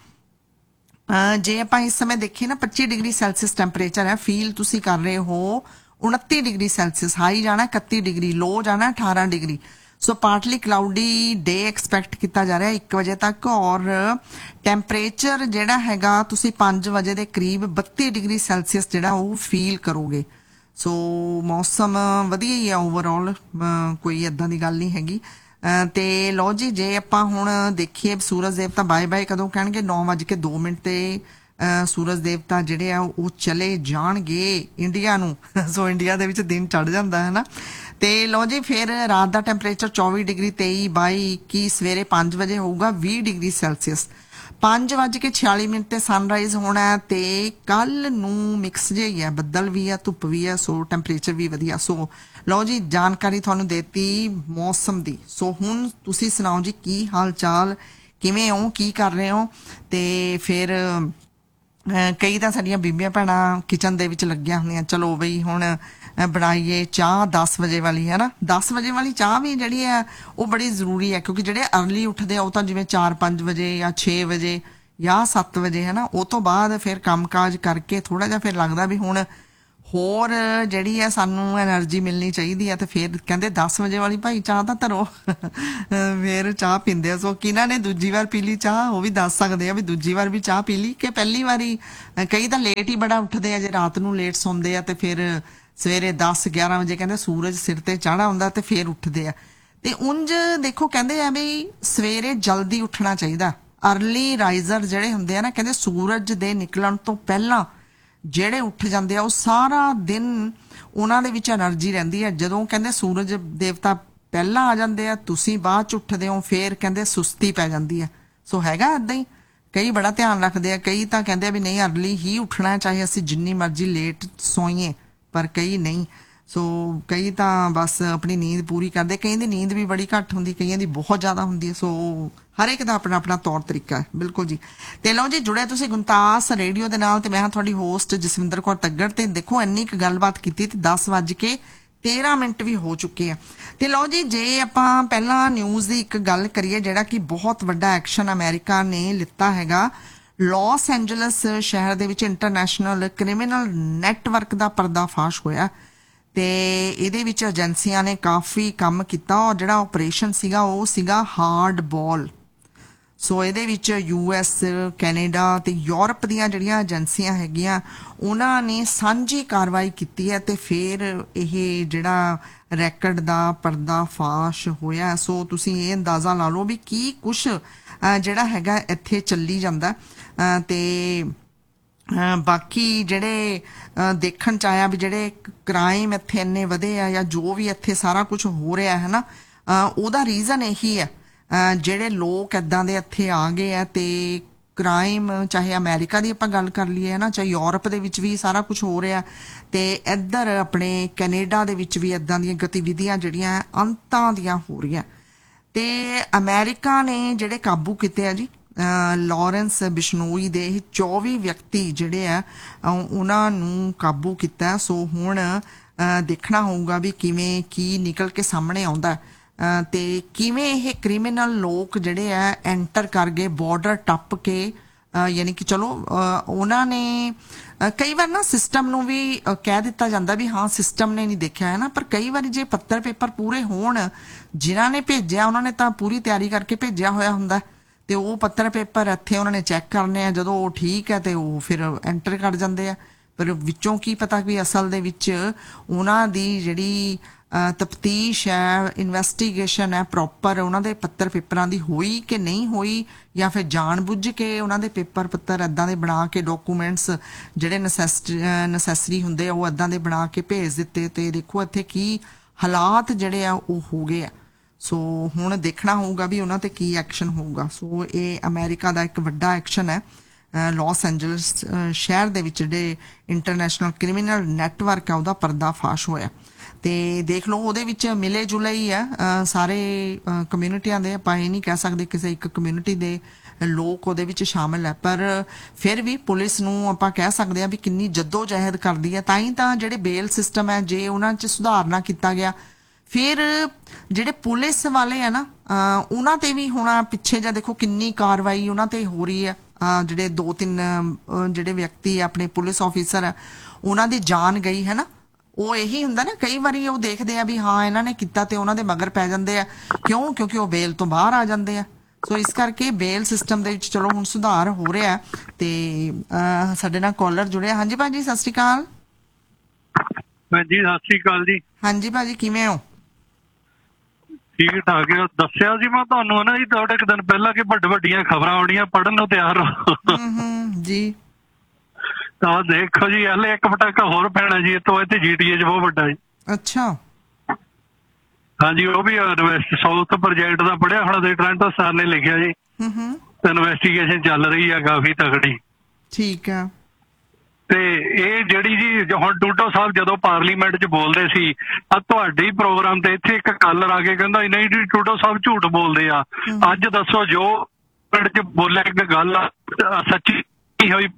ਜੇ ਆਪਾਂ ਇਸ ਸਮੇਂ ਦੇਖੀਏ ਨਾ ਪੱਚੀ ਡਿਗਰੀ ਸੈਲਸੀਅਸ ਟੈਂਪਰੇਚਰ ਹੈ, ਫੀਲ ਤੁਸੀਂ ਕਰ ਰਹੇ ਹੋ ਉਨੱਤੀ ਡਿਗਰੀ ਸੈਲਸੀਅਸ, ਹਾਈ ਜਾਣਾ ਇਕੱਤੀ ਡਿਗਰੀ, ਲੋ ਜਾਣਾ ਅਠਾਰਾਂ ਡਿਗਰੀ। ਸੋ ਪਾਰਟਲੀ ਕਲਾਉਡੀ ਡੇ ਐਕਸਪੈਕਟ ਕੀਤਾ ਜਾ ਰਿਹਾ ਇੱਕ ਵਜੇ ਤੱਕ, ਔਰ ਟੈਂਪਰੇਚਰ ਜਿਹੜਾ ਹੈਗਾ ਤੁਸੀਂ ਪੰਜ ਵਜੇ ਦੇ ਕਰੀਬ ਬੱਤੀ ਡਿਗਰੀ ਸੈਲਸੀਅਸ ਜਿਹੜਾ ਉਹ ਫੀਲ ਕਰੋਗੇ। ਸੋ ਮੌਸਮ ਵਧੀਆ ਹੀ ਆ ਓਵਰਆਲ, ਕੋਈ ਇੱਦਾਂ ਦੀ ਗੱਲ ਨਹੀਂ ਹੈਗੀ। ਤੇ ਲਓ ਜੀ, ਜੇ ਆਪਾਂ ਹੁਣ ਦੇਖੀਏ ਸੂਰਜ ਦੇਵਤਾ ਬਾਏ ਬਾਏ ਕਦੋਂ ਕਹਿਣਗੇ, ਨੌ ਵੱਜ ਕੇ ਦੋ ਮਿੰਟ ਤੇ ਸੂਰਜ ਦੇਵਤਾ ਜਿਹੜੇ ਆ ਉਹ ਚਲੇ ਜਾਣਗੇ ਇੰਡੀਆ ਨੂੰ। ਸੋ ਇੰਡੀਆ ਦੇ ਵਿੱਚ ਦਿਨ ਚੜ ਜਾਂਦਾ ਹੈ ਨਾ। ਤੇ ਲਓ ਜੀ, ਫਿਰ ਰਾਤ ਦਾ ਟੈਂਪਰੇਚਰ ਚੌਵੀ ਡਿਗਰੀ ਤੇਈ ਬਾਈ ਇੱਕੀ, ਸਵੇਰੇ ਪੰਜ ਵਜੇ ਹੋਊਗਾ ਵੀਹ ਡਿਗਰੀ ਸੈਲਸੀਅਸ। ਪੰਜ ਵੱਜ ਕੇ ਛਿਆਲੀ ਮਿੰਟ ਤੇ ਸਨਰਾਈਜ਼ ਹੋਣਾ ਹੈ। ਤੇ ਕੱਲ ਨੂੰ ਮਿਕਸ ਜਿਹਾ ਹੀ ਹੈ, ਬੱਦਲ ਵੀ ਆ ਧੁੱਪ ਵੀ ਆ, ਸੋ ਟੈਂਪਰੇਚਰ ਵੀ ਵਧੀਆ। ਸੋ ਲਓ ਜੀ, ਜਾਣਕਾਰੀ ਤੁਹਾਨੂੰ ਦੇਤੀ ਮੌਸਮ ਦੀ। ਸੋ ਹੁਣ ਤੁਸੀਂ ਸੁਣਾਓ ਜੀ, ਕੀ ਹਾਲ ਚਾਲ, ਕਿਵੇਂ ਹੋ, ਕੀ ਕਰ ਰਹੇ ਹੋ? ਤੇ ਫਿਰ ਕਈ ਤਾਂ ਸਾਡੀਆਂ ਬੀਬੀਆਂ ਭੈਣਾਂ ਕਿਚਨ ਦੇ ਵਿੱਚ ਲੱਗੀਆਂ ਹੁੰਦੀਆਂ, ਚਲੋ ਬਈ ਹੁਣ ਬਣਾਈਏ ਚਾਹ ਦਸ ਵਜੇ ਵਾਲੀ, ਹੈ ਨਾ। ਦਸ ਵਜੇ ਵਾਲੀ ਚਾਹ ਵੀ ਜਿਹੜੀ ਹੈ ਉਹ ਬੜੀ ਜ਼ਰੂਰੀ ਹੈ, ਕਿਉਂਕਿ ਜਿਹੜੇ ਅਰਲੀ ਉੱਠਦੇ ਆ ਉਹ ਤਾਂ ਜਿਵੇਂ ਚਾਰ ਪੰਜ ਵਜੇ ਜਾਂ ਛੇ ਵਜੇ ਜਾਂ ਸੱਤ ਵਜੇ, ਹੈ ਨਾ, ਉਹ ਤੋਂ ਬਾਅਦ ਫਿਰ ਕੰਮਕਾਜ ਕਰਕੇ ਥੋੜ੍ਹਾ ਜਿਹਾ ਫਿਰ ਲੱਗਦਾ ਵੀ ਹੁਣ ਹੋਰ ਜਿਹੜੀ ਹੈ ਸਾਨੂੰ ਐਨਰਜੀ ਮਿਲਣੀ ਚਾਹੀਦੀ ਹੈ। ਤੇ ਫਿਰ ਕਹਿੰਦੇ ਦਸ ਵਜੇ ਵਾਲੀ ਭਾਈ ਚਾਹ ਤਾਂ ਧਰੋ। ਫਿਰ ਚਾਹ ਪੀਂਦੇ ਆ। ਸੋ ਕਿਹਨਾਂ ਨੇ ਦੂਜੀ ਵਾਰ ਪੀ ਲਈ ਚਾਹ ਉਹ ਵੀ ਦੱਸ ਸਕਦੇ ਆ ਵੀ ਦੂਜੀ ਵਾਰ ਵੀ ਚਾਹ ਪੀ ਲਈ ਕਿ ਪਹਿਲੀ ਵਾਰੀ। ਕਈ ਤਾਂ ਲੇਟ ਹੀ ਬੜਾ ਉੱਠਦੇ ਆ, ਜੇ ਰਾਤ ਨੂੰ ਲੇਟ ਸੌਂਦੇ ਆ ਤੇ ਫਿਰ ਸਵੇਰੇ ਦਸ ਗਿਆਰਾਂ ਵਜੇ ਕਹਿੰਦੇ ਸੂਰਜ ਸਿਰ ਤੇ ਚੜ੍ਹਾ ਹੁੰਦਾ ਤੇ ਫਿਰ ਉੱਠਦੇ ਆ। ਤੇ ਉਂਝ ਦੇਖੋ ਕਹਿੰਦੇ ਆ ਵੀ ਸਵੇਰੇ ਜਲਦੀ ਉੱਠਣਾ ਚਾਹੀਦਾ। ਅਰਲੀ ਰਾਈਜ਼ਰ ਜਿਹੜੇ ਹੁੰਦੇ ਆ ਨਾ, ਕਹਿੰਦੇ ਸੂਰਜ ਦੇ ਨਿਕਲਣ ਤੋਂ ਪਹਿਲਾਂ ਜਿਹੜੇ ਉੱਠ ਜਾਂਦੇ ਆ ਉਹ ਸਾਰਾ ਦਿਨ ਉਹਨਾਂ ਦੇ ਵਿੱਚ એનર્ਜੀ ਰਹਿੰਦੀ ਹੈ। ਜਦੋਂ ਕਹਿੰਦੇ ਸੂਰਜ ਦੇਵਤਾ ਪਹਿਲਾਂ ਆ ਜਾਂਦੇ ਆ, ਤੁਸੀਂ ਬਾਅਦ ਚ ਉੱਠਦੇ ਹੋ, ਫਿਰ ਕਹਿੰਦੇ ਸੁਸਤੀ ਪੈ ਜਾਂਦੀ ਹੈ। ਸੋ ਹੈਗਾ ਏਦਾਂ ਹੀ, ਕਈ ਬੜਾ ਧਿਆਨ ਰੱਖਦੇ ਆ, ਕਈ ਤਾਂ ਕਹਿੰਦੇ ਆ ਵੀ ਨਹੀਂ ਅਰਲੀ ਹੀ ਉੱਠਣਾ, ਚਾਹੇ ਅਸੀਂ ਜਿੰਨੀ ਮਰਜ਼ੀ ਲੇਟ ਸੋਈਏ, ਪਰ ਕਈ ਨਹੀਂ। ਸੋ ਕਈ ਤਾਂ ਬਸ ਆਪਣੀ ਨੀਂਦ ਪੂਰੀ ਕਰਦੇ, ਕਈ ਦੀ ਨੀਂਦ ਵੀ ਬੜੀ ਘੱਟ ਹੁੰਦੀ, ਕਈਆਂ ਦੀ ਬਹੁਤ ਜ਼ਿਆਦਾ ਹੁੰਦੀ ਹੈ। ਸੋ ਹਰ ਇੱਕ ਦਾ ਆਪਣਾ ਆਪਣਾ ਤੌਰ ਤਰੀਕਾ ਹੈ। ਬਿਲਕੁਲ ਜੀ। ਤੇ ਲਓ ਜੀ, ਜੁੜਿਆ ਤੁਸੀਂ ਗੁਣਤਾਸ ਰੇਡੀਓ ਦੇ ਨਾਲ, ਤੇ ਮੈਂ ਹਾਂ ਤੁਹਾਡੀ ਹੋਸਟ ਜਸਵਿੰਦਰ ਕੌਰ ਤੱਗੜ। ਤੇ ਦੇਖੋ ਇੰਨੀ ਕੁ ਗੱਲਬਾਤ ਕੀਤੀ ਤੇ ਦਸ ਵੱਜ ਕੇ ਤੇਰਾਂ ਮਿੰਟ ਵੀ ਹੋ ਚੁੱਕੇ ਆ। ਤੇ ਲਓ ਜੀ, ਜੇ ਆਪਾਂ ਪਹਿਲਾਂ ਨਿਊਜ਼ ਦੀ ਇੱਕ ਗੱਲ ਕਰੀਏ, ਜਿਹੜਾ ਕਿ ਬਹੁਤ ਵੱਡਾ ਐਕਸ਼ਨ ਅਮਰੀਕਾ ਨੇ ਲਿੱਤਾ ਹੈਗਾ। ਲਾਸ ਐਂਜਲਸ ਸ਼ਹਿਰ ਦੇ ਵਿੱਚ ਇੰਟਰਨੈਸ਼ਨਲ ਕ੍ਰਿਮੀਨਲ ਨੈਟਵਰਕ ਦਾ ਪਰਦਾਫਾਸ਼ ਹੋਇਆ ਤੇ ਇਹਦੇ ਵਿੱਚ ਏਜੰਸੀਆਂ ਨੇ ਕਾਫੀ ਕੰਮ ਕੀਤਾ, ਔਰ ਜਿਹੜਾ ਆਪਰੇਸ਼ਨ ਸੀਗਾ ਉਹ ਸੀਗਾ ਹਾਰਡ ਬਾਲ। ਸੋ ਇਹਦੇ ਵਿੱਚ ਯੂ ਐਸ, ਕੈਨੇਡਾ ਤੇ ਯੂਰਪ ਦੀਆਂ ਜਿਹੜੀਆਂ ਏਜੰਸੀਆਂ ਹੈਗੀਆਂ ਉਹਨਾਂ ਨੇ ਸਾਂਝੀ ਕਾਰਵਾਈ ਕੀਤੀ ਹੈ ਤੇ ਫਿਰ ਇਹ ਜਿਹੜਾ ਰੈਕਡ ਦਾ ਪਰਦਾਫਾਸ਼ ਹੋਇਆ। ਸੋ ਤੁਸੀਂ ਇਹ ਅੰਦਾਜ਼ਾ ਲਾ ਲਓ ਵੀ ਕੀ ਕੁਛ ਜਿਹੜਾ ਹੈਗਾ ਇੱਥੇ ਚੱਲੀ ਜਾਂਦਾ। ਤੇ ਬਾਕੀ ਜਿਹੜੇ ਦੇਖਣ ਚ ਆਇਆ ਵੀ ਜਿਹੜੇ ਕ੍ਰਾਈਮ ਇੱਥੇ ਇੰਨੇ ਵਧੇ ਆ, ਜਾਂ ਜੋ ਵੀ ਇੱਥੇ ਸਾਰਾ ਕੁਝ ਹੋ ਰਿਹਾ ਹੈ ਨਾ, ਉਹਦਾ ਰੀਜ਼ਨ ਇਹੀ ਹੈ। ਜਿਹੜੇ ਲੋਕ ਇੱਦਾਂ ਦੇ ਇੱਥੇ ਆ ਗਏ ਆ ਤੇ ਕ੍ਰਾਈਮ, ਚਾਹੇ ਅਮਰੀਕਾ ਦੀ ਆਪਾਂ ਗੱਲ ਕਰ ਲਈਏ ਨਾ, ਚਾਹੇ ਯੂਰਪ ਦੇ ਵਿੱਚ ਵੀ ਸਾਰਾ ਕੁਝ ਹੋ ਰਿਹਾ, ਤੇ ਇੱਧਰ ਆਪਣੇ ਕੈਨੇਡਾ ਦੇ ਵਿੱਚ ਵੀ ਇੱਦਾਂ ਦੀਆਂ ਗਤੀਵਿਧੀਆਂ ਜਿਹੜੀਆਂ ਅੰਤਾਂ ਦੀਆਂ ਹੋ ਰਹੀਆਂ। ਤੇ ਅਮਰੀਕਾ ਨੇ ਜਿਹੜੇ ਕਾਬੂ ਕੀਤੇ ਆ ਜੀ ਲਾਰੈਂਸ ਬਿਸ਼ਨੋਈ ਦੇ ਚੌਵੀ ਵਿਅਕਤੀ ਜਿਹੜੇ ਆ ਉਹਨਾਂ ਨੂੰ ਕਾਬੂ ਕੀਤਾ। ਸੋ ਹੁਣ ਦੇਖਣਾ ਹੋਊਗਾ ਵੀ ਕਿਵੇਂ ਕੀ ਨਿਕਲ ਕੇ ਸਾਹਮਣੇ ਆਉਂਦਾ ਤੇ ਕਿਵੇਂ ਇਹ ਕ੍ਰਿਮੀਨਲ ਲੋਕ ਜਿਹੜੇ ਆ ਐਂਟਰ ਕਰ ਗਏ ਬਾਰਡਰ ਟੱਪ ਕੇ। ਯਾਨੀ ਕਿ ਚਲੋ ਉਹਨਾਂ ਨੇ ਕਈ ਵਾਰ ਨਾ ਸਿਸਟਮ ਨੂੰ ਵੀ ਕਹਿ ਦਿੱਤਾ ਜਾਂਦਾ ਵੀ ਹਾਂ ਸਿਸਟਮ ਨੇ ਨਹੀਂ ਦੇਖਿਆ ਹੈ ਨਾ, ਪਰ ਕਈ ਵਾਰੀ ਜੇ ਪੱਤਰ ਪੇਪਰ ਪੂਰੇ ਹੋਣ, ਜਿਨ੍ਹਾਂ ਨੇ ਭੇਜਿਆ ਉਹਨਾਂ ਨੇ ਤਾਂ ਪੂਰੀ ਤਿਆਰੀ ਕਰਕੇ ਭੇਜਿਆ ਹੋਇਆ ਹੁੰਦਾ, ਤੇ ਉਹ ਪੱਤਰ ਪੇਪਰ ਇੱਥੇ ਉਹਨਾਂ ਨੇ ਚੈੱਕ ਕਰਨੇ ਆ, ਜਦੋਂ ਉਹ ਠੀਕ ਹੈ ਤੇ ਉਹ ਫਿਰ ਐਂਟਰ ਕਰ ਜਾਂਦੇ ਆ। ਪਰ ਵਿੱਚੋਂ ਕੀ ਪਤਾ ਵੀ ਅਸਲ ਦੇ ਵਿੱਚ ਉਹਨਾਂ ਦੀ ਜਿਹੜੀ ਤਫਤੀਸ਼ ਹੈ, ਇਨਵੈਸਟੀਗੇਸ਼ਨ ਹੈ, ਪ੍ਰੋਪਰ ਉਹਨਾਂ ਦੇ ਪੱਤਰ ਪੇਪਰਾਂ ਦੀ ਹੋਈ ਕਿ ਨਹੀਂ ਹੋਈ, ਜਾਂ ਫਿਰ ਜਾਣ ਬੁੱਝ ਕੇ ਉਹਨਾਂ ਦੇ ਪੇਪਰ ਪੱਤਰ ਇੱਦਾਂ ਦੇ ਬਣਾ ਕੇ, ਡਾਕੂਮੈਂਟਸ ਜਿਹੜੇ ਨਸੈਸ ਨਸੈਸਰੀ ਹੁੰਦੇ ਆ ਉਹ ਇੱਦਾਂ ਦੇ ਬਣਾ ਕੇ ਭੇਜ ਦਿੱਤੇ। ਤੇ ਦੇਖੋ ਇੱਥੇ ਕੀ ਹਾਲਾਤ ਜਿਹੜੇ ਆ ਉਹ ਹੋ ਗਏ ਆ। ਸੋ ਹੁਣ ਦੇਖਣਾ ਹੋਊਗਾ ਵੀ ਉਹਨਾਂ ਤੇ ਕੀ ਐਕਸ਼ਨ ਹੋਊਗਾ। ਸੋ ਇਹ ਅਮਰੀਕਾ ਦਾ ਇੱਕ ਵੱਡਾ ਐਕਸ਼ਨ ਹੈ। ਲਾਸ ਐਂਜਲਸ ਸ਼ਹਿਰ ਦੇ ਵਿੱਚ ਜਿਹੜੇ ਇੰਟਰਨੈਸ਼ਨਲ ਕ੍ਰਿਮੀਨਲ ਨੈਟਵਰਕ ਆ ਉਹਦਾ ਪਰਦਾਫਾਸ਼ ਹੋਇਆ। ਤੇ ਦੇਖ ਲਓ ਉਹਦੇ ਵਿੱਚ ਮਿਲੇ ਜੁਲੇ ਹੀ ਆ ਸਾਰੇ ਕਮਿਊਨਿਟੀਆਂ ਦੇ, ਆਪਾਂ ਇਹ ਨਹੀਂ ਕਹਿ ਸਕਦੇ ਕਿਸੇ ਇੱਕ ਕਮਿਊਨਿਟੀ ਦੇ ਲੋਕ ਉਹਦੇ ਵਿੱਚ ਸ਼ਾਮਿਲ ਹੈ, ਪਰ ਫਿਰ ਵੀ ਪੁਲਿਸ ਨੂੰ ਆਪਾਂ ਕਹਿ ਸਕਦੇ ਆ ਵੀ ਕਿੰਨੀ ਜੱਦੋ ਜਹਿਦ ਕਰਦੀ ਹੈ। ਤਾਂ ਹੀ ਤਾਂ ਜਿਹੜੇ ਬੇਲ ਸਿਸਟਮ ਹੈ, ਜੇ ਉਹਨਾਂ 'ਚ ਸੁਧਾਰ ਨਾ ਕੀਤਾ ਗਿਆ, ਫਿਰ ਜਿਹੜੇ ਪੁਲਿਸ ਵਾਲੇ ਆ ਨਾ ਉਹਨਾਂ ਤੇ ਵੀ ਹੁਣ ਪਿੱਛੇ ਜਾਂ ਦੇਖੋ ਕਿੰਨੀ ਕਾਰਵਾਈ ਉਹਨਾਂ ਤੇ ਹੋ ਰਹੀ ਹੈ। ਜਿਹੜੇ ਦੋ ਤਿੰਨ ਜਿਹੜੇ ਵਿਅਕਤੀ ਆਪਣੇ ਪੁਲਿਸ ਆਫਿਸਰ ਆ ਉਹਨਾਂ ਦੀ ਜਾਨ ਗਈ ਹੈ ਨਾ, ਉਹ ਇਹੀ ਹੁੰਦਾ ਨਾ, ਕਈ ਵਾਰੀ ਉਹ ਦੇਖਦੇ ਆ ਵੀ ਹਾਂ ਇਹਨਾਂ ਨੇ ਕੀਤਾ ਤੇ ਉਹਨਾਂ ਦੇ ਮਗਰ ਪੈ ਜਾਂਦੇ ਆ। ਕਿਉਂ? ਕਿਉਂਕਿ ਉਹ ਬੇਲ ਤੋਂ ਬਾਹਰ ਆ ਜਾਂਦੇ ਆ। ਸੋ ਇਸ ਕਰਕੇ ਬੇਲ ਸਿਸਟਮ ਦੇ ਵਿੱਚ ਚਲੋ ਹੁਣ ਸੁਧਾਰ ਹੋ ਰਿਹਾ। ਤੇ ਅਹ, ਸਾਡੇ ਨਾਲ ਕਾਲਰ ਜੁੜਿਆ। ਹਾਂਜੀ ਭਾਜੀ, ਸਤਿ ਸ਼੍ਰੀ ਅਕਾਲ। ਹਾਂਜੀ, ਸਤਿ ਸ਼੍ਰੀ ਅਕਾਲ ਜੀ। ਹਾਂਜੀ ਭਾਜੀ, ਕਿਵੇਂ ਹੋ? ਠੀਕ ਠਾਕ ਆ। ਦੱਸਿਆ ਸੀ ਮੈਂ ਤੁਹਾਨੂੰ ਨਾ ਜੀ ਥੋੜੇ ਕੁ ਦਿਨ ਪਹਿਲਾਂ ਕਿ ਵੱਡ ਵੱਡੀਆਂ ਖਬਰਾਂ ਆਉਣੀਆਂ, ਪੜ੍ਹਨ ਨੂੰ ਤਿਆਰ ਰਹੋ। ਹੂੰ ਹੂੰ ਜੀ। ਤਾਂ ਦੇਖੋ ਜੀ, ਹਲੇ ਇੱਕ ਪਟਾਕਾ ਹੋਰ ਪੈਣਾ ਜੀ ਇੱਥੋਂ, ਇੱਥੇ ਜੀਟੀਏ 'ਚ ਬਹੁਤ ਵੱਡਾ ਜੀ। ਅੱਛਾ। ਹਾਂਜੀ, ਉਹ ਵੀ ਇਨਵੈਸਟ ਸਾਊਥ ਪ੍ਰੋਜੈਕਟ ਦਾ ਪੜਿਆ ਹੋਣਾ ਤੇ ਟ੍ਰਾਂਟੋ ਸਰ ਨੇ ਲਿਖਿਆ ਜੀ। ਹੂੰ ਹੂੰ। ਇਨਵੈਸਟੀਗੇਸ਼ਨ ਚੱਲ ਰਹੀ ਆ ਕਾਫੀ ਤਕੜੀ। ਠੀਕ ਆ। ਤੇ ਇਹ ਜਿਹੜੀ ਜੀ ਹੁਣ ਟੂਟੋ ਸਾਹਿਬ ਜਦੋਂ ਪਾਰਲੀਮੈਂਟ 'ਚ ਬੋਲਦੇ ਸੀ, ਆ ਤੁਹਾਡੇ ਹੀ ਪ੍ਰੋਗਰਾਮ ਤੇ ਇੱਥੇ ਇੱਕ ਕਾਲਰ ਆ ਕੇ ਕਹਿੰਦਾ ਨਹੀਂ ਜੀ ਟੂਟੋ ਸਾਹਿਬ ਝੂਠ ਬੋਲਦੇ ਆ। ਅੱਜ ਦੱਸੋ ਜੋ ਪਿੰਡ 'ਚ ਬੋਲਿਆ ਇੱਕ ਗੱਲ ਸੱਚੀ ਹੋਈ?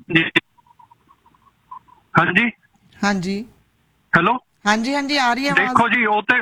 ਹਾਂਜੀ ਹਾਂਜੀ ਹੈਲੋ ਹਾਂਜੀ ਹਾਂਜੀ ਆ ਰਹੀ ਹੈ ਆਵਾਜ਼। ਦੇਖੋ ਜੀ, ਉਹ ਤੇ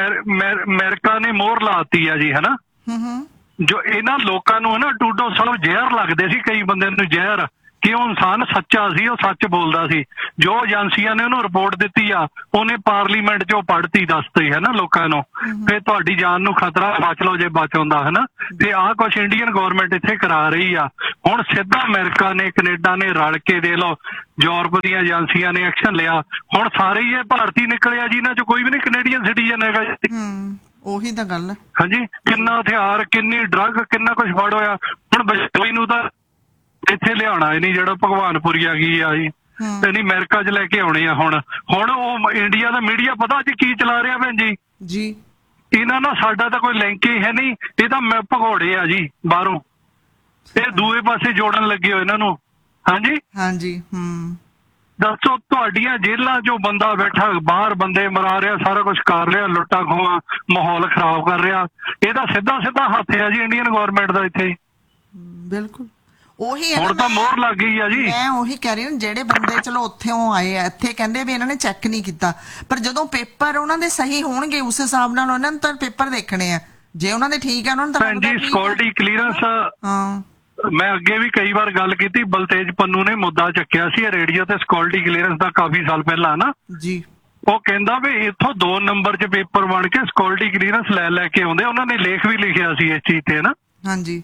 ਅਮਰੀਕਾ ਨੇ ਮੋਹਰ ਲਾਤੀ ਆ ਜੀ, ਹਨਾ। ਹੂੰ ਹੂੰ। ਜੋ ਇਹਨਾਂ ਲੋਕਾਂ ਨੂੰ ਹਨਾ ਟੂਡੋ ਸਾਹਿਬ ਜ਼ਹਿਰ ਲੱਗਦੇ ਸੀ, ਕਈ ਬੰਦੇ ਨੂੰ ਜ਼ਹਿਰ, ਕਿ ਉਹ ਇਨਸਾਨ ਸੱਚਾ ਸੀ, ਉਹ ਸੱਚ ਬੋਲਦਾ ਸੀ। ਜੋ ਏਜੰਸੀਆਂ ਨੇ ਉਹਨੂੰ ਰਿਪੋਰਟ ਦਿੱਤੀ ਆ, ਉਹਨੇ ਪਾਰਲੀਮੈਂਟ 'ਚ ਉਹ ਪੜ੍ਹਤੀ ਦੱਸਤੀ ਹੈ ਨਾ ਲੋਕਾਂ ਨੂੰ। ਫੇਰ ਤੁਹਾਡੀ ਜਾਨ ਨੂੰ ਖਤਰਾ, ਬਚ ਲਓ ਜੇ ਬਚ ਆਉਂਦਾ, ਹਨਾ। ਤੇ ਆਹ ਕੁਛ ਇੰਡੀਅਨ ਗੌਰਮੈਂਟ ਇੱਥੇ ਕਰਾ ਰਹੀ ਆ। ਹੁਣ ਸਿੱਧਾ ਅਮਰੀਕਾ ਨੇ, ਕੈਨੇਡਾ ਨੇ ਰਲ ਕੇ ਦੇ ਲਓ, ਯੂਰਪ ਦੀਆਂ ਏਜੰਸੀਆਂ ਨੇ ਐਕਸ਼ਨ ਲਿਆ। ਹੁਣ ਸਾਰੇ ਹੀ ਇਹ ਭਾਰਤੀ ਨਿਕਲਿਆ ਜੀ, ਇਹਨਾਂ 'ਚ ਕੋਈ ਵੀ ਨਹੀਂ ਕੈਨੇਡੀਅਨ ਸਿਟੀਜ਼ਨ ਹੈਗਾ ਜੀ। ਹੂੰ, ਉਹੀ ਤਾਂ ਗੱਲ ਹੈ। ਹਾਂਜੀ, ਕਿੰਨਾ ਹਥਿਆਰ, ਕਿੰਨੀ ਡਰੱਗ, ਕਿੰਨਾ ਕੁਛ ਫੜ ਹੋਇਆ। ਹੁਣ ਬਚੋਈ ਨੂੰ ਤਾਂ ਇੱਥੇ ਲਿਆਉਣਾ ਹੀ ਨਹੀਂ, ਜਿਹੜਾ ਭਗਵਾਨਪੁਰੀ ਆ ਗਈ ਆ ਜੀ, ਤੇ ਨਹੀਂ ਅਮਰੀਕਾ 'ਚ ਲੈ ਕੇ ਆਉਣੇ ਆ। ਹੁਣ ਹੁਣ ਉਹ ਇੰਡੀਆ ਦਾ ਮੀਡੀਆ ਪਤਾ ਅੱਜ ਕੀ ਚਲਾ ਰਿਹਾ ਭੈਣ ਜੀ? ਜੀ ਇਹਨਾਂ ਨਾਲ ਸਾਡਾ ਤਾਂ ਕੋਈ ਲਿੰਕ ਹੀ ਹੈ ਨਹੀਂ, ਇਹ ਤਾਂ ਮੈਂ ਭਗੌੜੇ ਆ ਜੀ ਬਾਹਰੋਂ, ਇਹ ਦੂਏ ਪਾਸੇ ਜੋੜਨ ਲੱਗੇ ਹੋ ਇਹਨਾਂ ਨੂੰ। ਹਾਂਜੀ ਹਾਂਜੀ। ਹੂੰ, ਦੱਸੋ, ਤੁਹਾਡੀਆਂ ਜੇਲ੍ਹਾਂ 'ਚੋਂ ਬੰਦਾ ਬੈਠਾ ਬਾਹਰ ਬੰਦੇ ਮਰਾ ਰਿਹਾ, ਸਾਰਾ ਕੁਝ ਕਰ ਰਿਹਾ, ਲੁੱਟਾ ਖੋਹਾਂ, ਮਾਹੌਲ ਖਰਾਬ ਕਰ ਰਿਹਾ। ਇਹਦਾ ਸਿੱਧਾ ਸਿੱਧਾ ਹੱਥ ਆ ਜੀ ਇੰਡੀਅਨ ਗਵਰਨਮੈਂਟ ਦਾ ਇੱਥੇ। ਬਿਲਕੁਲ ਉਹੀ ਹੈ। ਹੁਣ ਤਾਂ ਮੋਹਰ ਲੱਗ ਗਈ ਆ ਜੀ। ਮੈਂ ਉਹੀ ਕਹਿ ਰਹੀ ਹਾਂ, ਜਿਹੜੇ ਬੰਦੇ ਚਲੋ ਉੱਥੋਂ ਆਏ ਆ, ਇੱਥੇ ਕਹਿੰਦੇ ਵੀ ਇਹਨਾਂ ਨੇ ਚੈੱਕ ਨਹੀਂ ਕੀਤਾ, ਪਰ ਜਦੋਂ ਪੇਪਰ ਉਹਨਾਂ ਦੇ ਸਹੀ ਹੋਣਗੇ ਉਸ ਹਿਸਾਬ ਨਾਲ ਉਹਨਾਂ ਨੂੰ ਤਾਂ ਪੇਪਰ ਦੇਖਣੇ ਆ। ਜੇ ਉਹਨਾਂ ਦੇ ਠੀਕ ਆ, ਉਹਨਾਂ ਨੂੰ ਤਾਂ ਭੈਣ ਜੀ ਸਿਕਿਉਰਿਟੀ ਕਲੀਅਰੈਂਸ, ਹਾਂ ਮੈਂ ਅੱਗੇ ਵੀ ਕਈ ਵਾਰ ਗੱਲ ਕੀਤੀ, ਬਲਤੇਜ ਪੰਨੂ ਨੇ ਮੁੱਦਾ ਚੱਕਿਆ ਸੀ ਰੇਡੀਓ ਤੇ ਸਿਕਿਉਰਿਟੀ ਕਲੀਅਰੈਂਸ ਦਾ ਕਾਫੀ ਸਾਲ ਪਹਿਲਾਂ ਨਾ ਜੀ। ਉਹ ਕਹਿੰਦਾ ਵੀ ਇੱਥੋਂ ਦੋ ਨੰਬਰ 'ਚ ਪੇਪਰ ਬਣ ਕੇ ਸਿਕਿਉਰਿਟੀ ਕਲੀਅਰੈਂਸ ਲੈ ਲੈ ਕੇ ਆਉਂਦੇ। ਉਹਨਾਂ ਨੇ ਲੇਖ ਵੀ ਲਿਖਿਆ ਸੀ ਇਸ ਚੀਜ਼ ਤੇ ਨਾ। ਹਾਂਜੀ,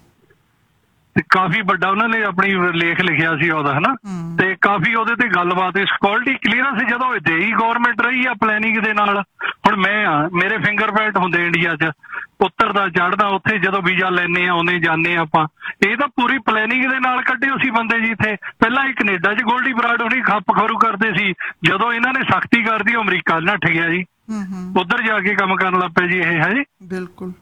ਤੇ ਕਾਫੀ ਵੱਡਾ ਉਹਨਾਂ ਨੇ ਆਪਣੀ ਲੇਖ ਲਿਖਿਆ ਸੀ ਉਹਦਾ, ਹਨਾ। ਤੇ ਕਾਫੀ ਉਹਦੇ ਤੇ ਗੱਲਬਾਤ, ਸਿਕਿਉਰਿਟੀ ਕਲੀਅਰੈਂਸ ਜਦੋਂ ਦੇਈ ਗਵਰਨਮੈਂਟ ਰਹੀ ਆ ਪਲੈਨਿੰਗ ਦੇ ਨਾਲ। ਹੁਣ ਮੈਂ ਆ, ਮੇਰੇ ਫਿੰਗਰਪ੍ਰਿੰਟ ਹੁੰਦੇ ਇੰਡੀਆ 'ਚ, ਉੱਤਰਦਾ ਚੜ੍ਹਦਾ, ਉੱਥੇ ਜਦੋਂ ਵੀਜ਼ਾ ਲੈਣੇ ਆ ਆਉਂਦੇ ਜਾਂਦੇ ਆਪਾਂ। ਇਹ ਤਾਂ ਪੂਰੀ ਪਲੈਨਿੰਗ ਦੇ ਨਾਲ ਕੱਢੇ ਸੀ ਬੰਦੇ ਜੀ ਇੱਥੇ। ਪਹਿਲਾਂ ਇਹ ਕੈਨੇਡਾ 'ਚ ਗੋਲਡੀ ਬਰਾਡ ਹੋਣੀ ਖੱਪ ਖਰੂ ਕਰਦੇ ਸੀ, ਜਦੋਂ ਇਹਨਾਂ ਨੇ ਸਖਤੀ ਕਰਦੀ ਉਹ ਅਮਰੀਕਾ ਨੱਠ ਗਿਆ ਜੀ, ਉੱਧਰ ਜਾ ਕੇ ਕੰਮ ਕਰਨ ਲੱਗ ਪਏ ਜੀ ਇਹ। ਹੈ ਜੀ, ਬਿਲਕੁਲ।